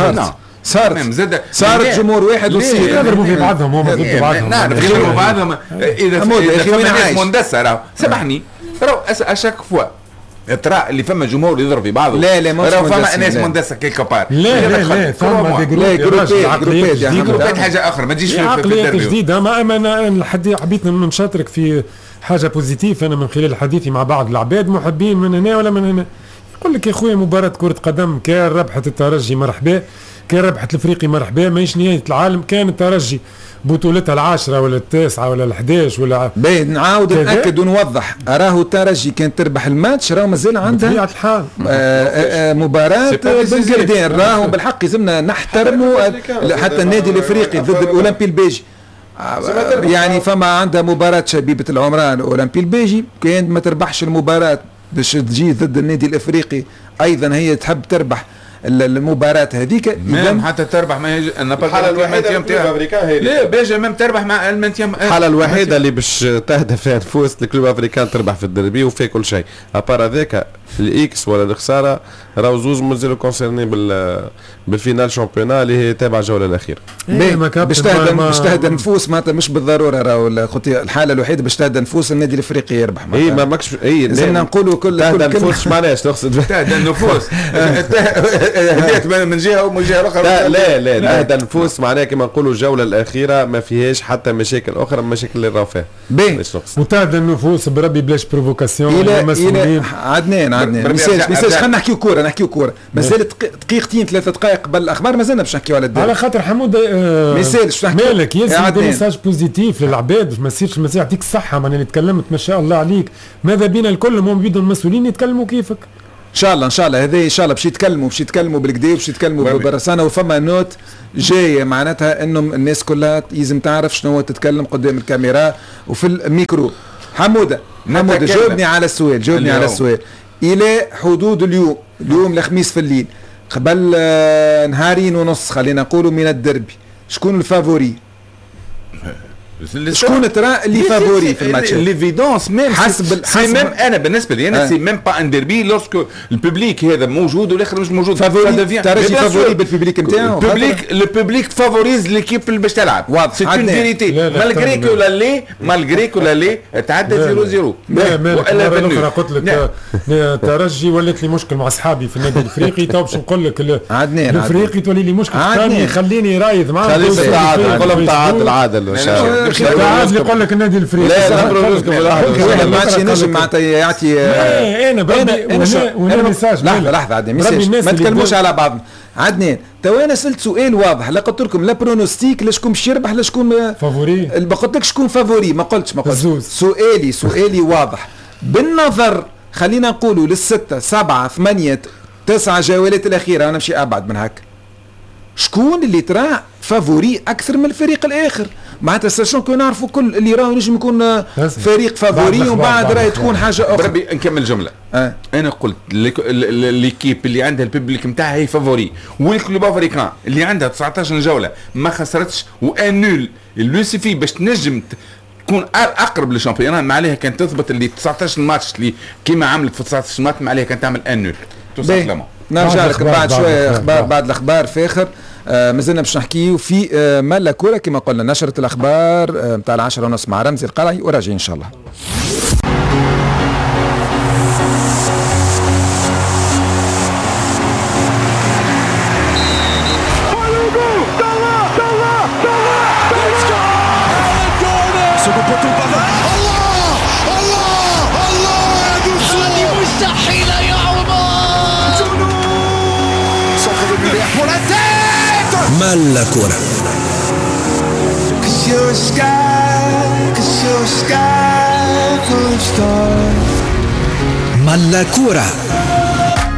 صارت صارت جمهور واحد وصير يضربوا في بعضهم هما ضد بعضهم. نعم يضربوا بعضهم اذا في مندسه راهو سامحني راهو اشاك فوا ترى اللي فما جمهور يضرب في بعضه. لا لا راهو فما ناس مندسه كيلكو بار. لا لا لا فما دي جروبات دي جروبات حاجه اخرى ما تجيش في عقليات جديده. ما انا الحديث حبيت نشارك في حاجه بوزيتيف انا من خلال حديثي مع بعض العباد محبين من هنا ولا من هنا يقول لك يا خويا مباراه كره قدم كان ربحت الترجي مرحبا، كان ربحت الافريقي مرحبا، ماهيش نهايه العالم. كان الترجي بطولتها العاشرة ولا التاسعة ولا الحداش ولا باهي نعاود نأكد ونوضح. راهو الترجي كان تربح الماتش راهو مازال عندها بطبيعة الحال مباراة بن قردان. راهو بالحق لازمنا نحترموا حتى النادي الافريقي ضد الاولمبي البيجي يعني فما عندها مباراة شبيبة العمران الاولمبي البيجي كان ما تربحش المباراة باش تجي ضد النادي الافريقي ايضا هي تحب تربح المباراة هذيك مام حتى تربح ما هي الحالة الوحيدة اللي لا باجي مام تربح مع المنتيام. الحالة الوحيدة اللي باش تهدف فيها نفوس الكلوب افريكان تربح في الدربي وفي كل شيء ابار هذاك الاكس ولا الخسارة راهو زوز مازالوا كونسيرني بال بالفينال شامبيونا اللي هي تابع الجولة الأخيرة. باش تهدى باش تهدى نفوس معناتها مش بالضرورة راهو الحالة الوحيدة باش تهدى نفوس النادي الافريقي يربح. اي ما ماكش اي لازمنا نقولوا كل تهدى نفوس معناش تقصد تهدى النفوس هديت من جهه ومن جهه اخرى. لا لا لا هذا النفوس معناها كما نقولوا الجوله الاخيره ما فيهاش حتى مشاكل اخرى مشاكل اللي راهو فيها. وتهدى النفوس بربي بلاش بروفوكاسيون المسؤولين. عدنان عدنان ميساج ميساج خلينا نحكيو كوره نحكيو كوره مازال دقيقتين ثلاثه دقائق قبل الاخبار مازلنا باش نحكيو على الدوري على خاطر حمود آه ما يسالش مالك يلزم دي ميساج بوزيتيف للعباد باش ما يصيرش ما يعطيك الصحه معناها اللي تكلمت ما شاء الله عليك ماذا بينا الكل هم بيدوا المسؤولين يتكلموا كيفك ان شاء الله ان شاء الله هذا ان شاء الله باش يتكلموا باش يتكلموا بالكدا باش يتكلموا بالرسانه وفما نوت جايه معناتها انهم الناس كلها لازم تعرف شنو تتكلم قدام الكاميرا وفي الميكرو. حموده حموده جاوبني على السؤال جاوبني على السؤال الى حدود اليوم اليوم الخميس في الليل قبل آه نهارين ونص خلينا نقولوا من الدربي شكون الفافوري؟ شكون ترى اللي فافوري في الماتش؟ ليفيدونس ميم حسب حسب ميم انا بالنسبه لي انا سي ميم با ان ديربي لوسكو البوبليك هذا موجود والاخر مش موجود فافوري ترجي فافوري بالبوبليك نتاعو البوبليك لو بوبليك فافوريز ليكيب اللي باش تلعب واضح سي اون فيريتي مالغري كو لا لي مالغري كو لا لي تعدى صفر صفر وانا الاخرى قلت لك ترجي ولات لي مشكل مع اصحابي في النادي الافريقي تو باش نقول لك الافريقي تولي لي مشكل ثاني خليني رايد معاه خليني تعادل قول لهم تعادل عادل تعادل يقول لك النادي الافريقي لا لا ما عادش ينجم معناتها يعطي انا انا وانا ميساج لحظه لحظه عدنان ما تكلموش على بعض. عدنان تو انا سالت سؤال واضح لا قلت لكم لا برونوستيك لا شكون باش يربح لا شكون فافوري ما قلت لك شكون فافوري ما قلتش ما قلتش سؤالي سؤالي واضح بالنظر خلينا نقولوا للستة سبعة ثمانية تسعة جولات الأخيرة أنا نمشي أبعد من هكا شكون اللي ترى فافوري أكثر من الفريق الآخر معناتها ساشون كو نعرفوا كل اللي راهو ينجم يكون فريق فافوري ومن بعد راهي تكون حاجة أخرى. بربي نكمل جملة أه. أنا قلت ليكيب اللي عندها الببليك نتاعها هي فافوري والكلوب افريكان اللي عندها تسعطاش جولة ما خسرتش وانول اللوسيفي باش تنجم تكون اقرب للشامبيون ما عليها كانت تثبت اللي تسعطاش ماتش اللي كيما عملت في تسعطاش ماتش ما عليها كانت تعمل انول تو سامبلومون. نرجع لك بعد شويه اخبار بعد الاخبار فاخر آه مازلنا باش نحكيو في آه مالا كوره كما قلنا نشره الاخبار نتاع آه العشرة ونص مع رمزي القلعي وراجعين ان شاء الله. مالا كورة مالا كورة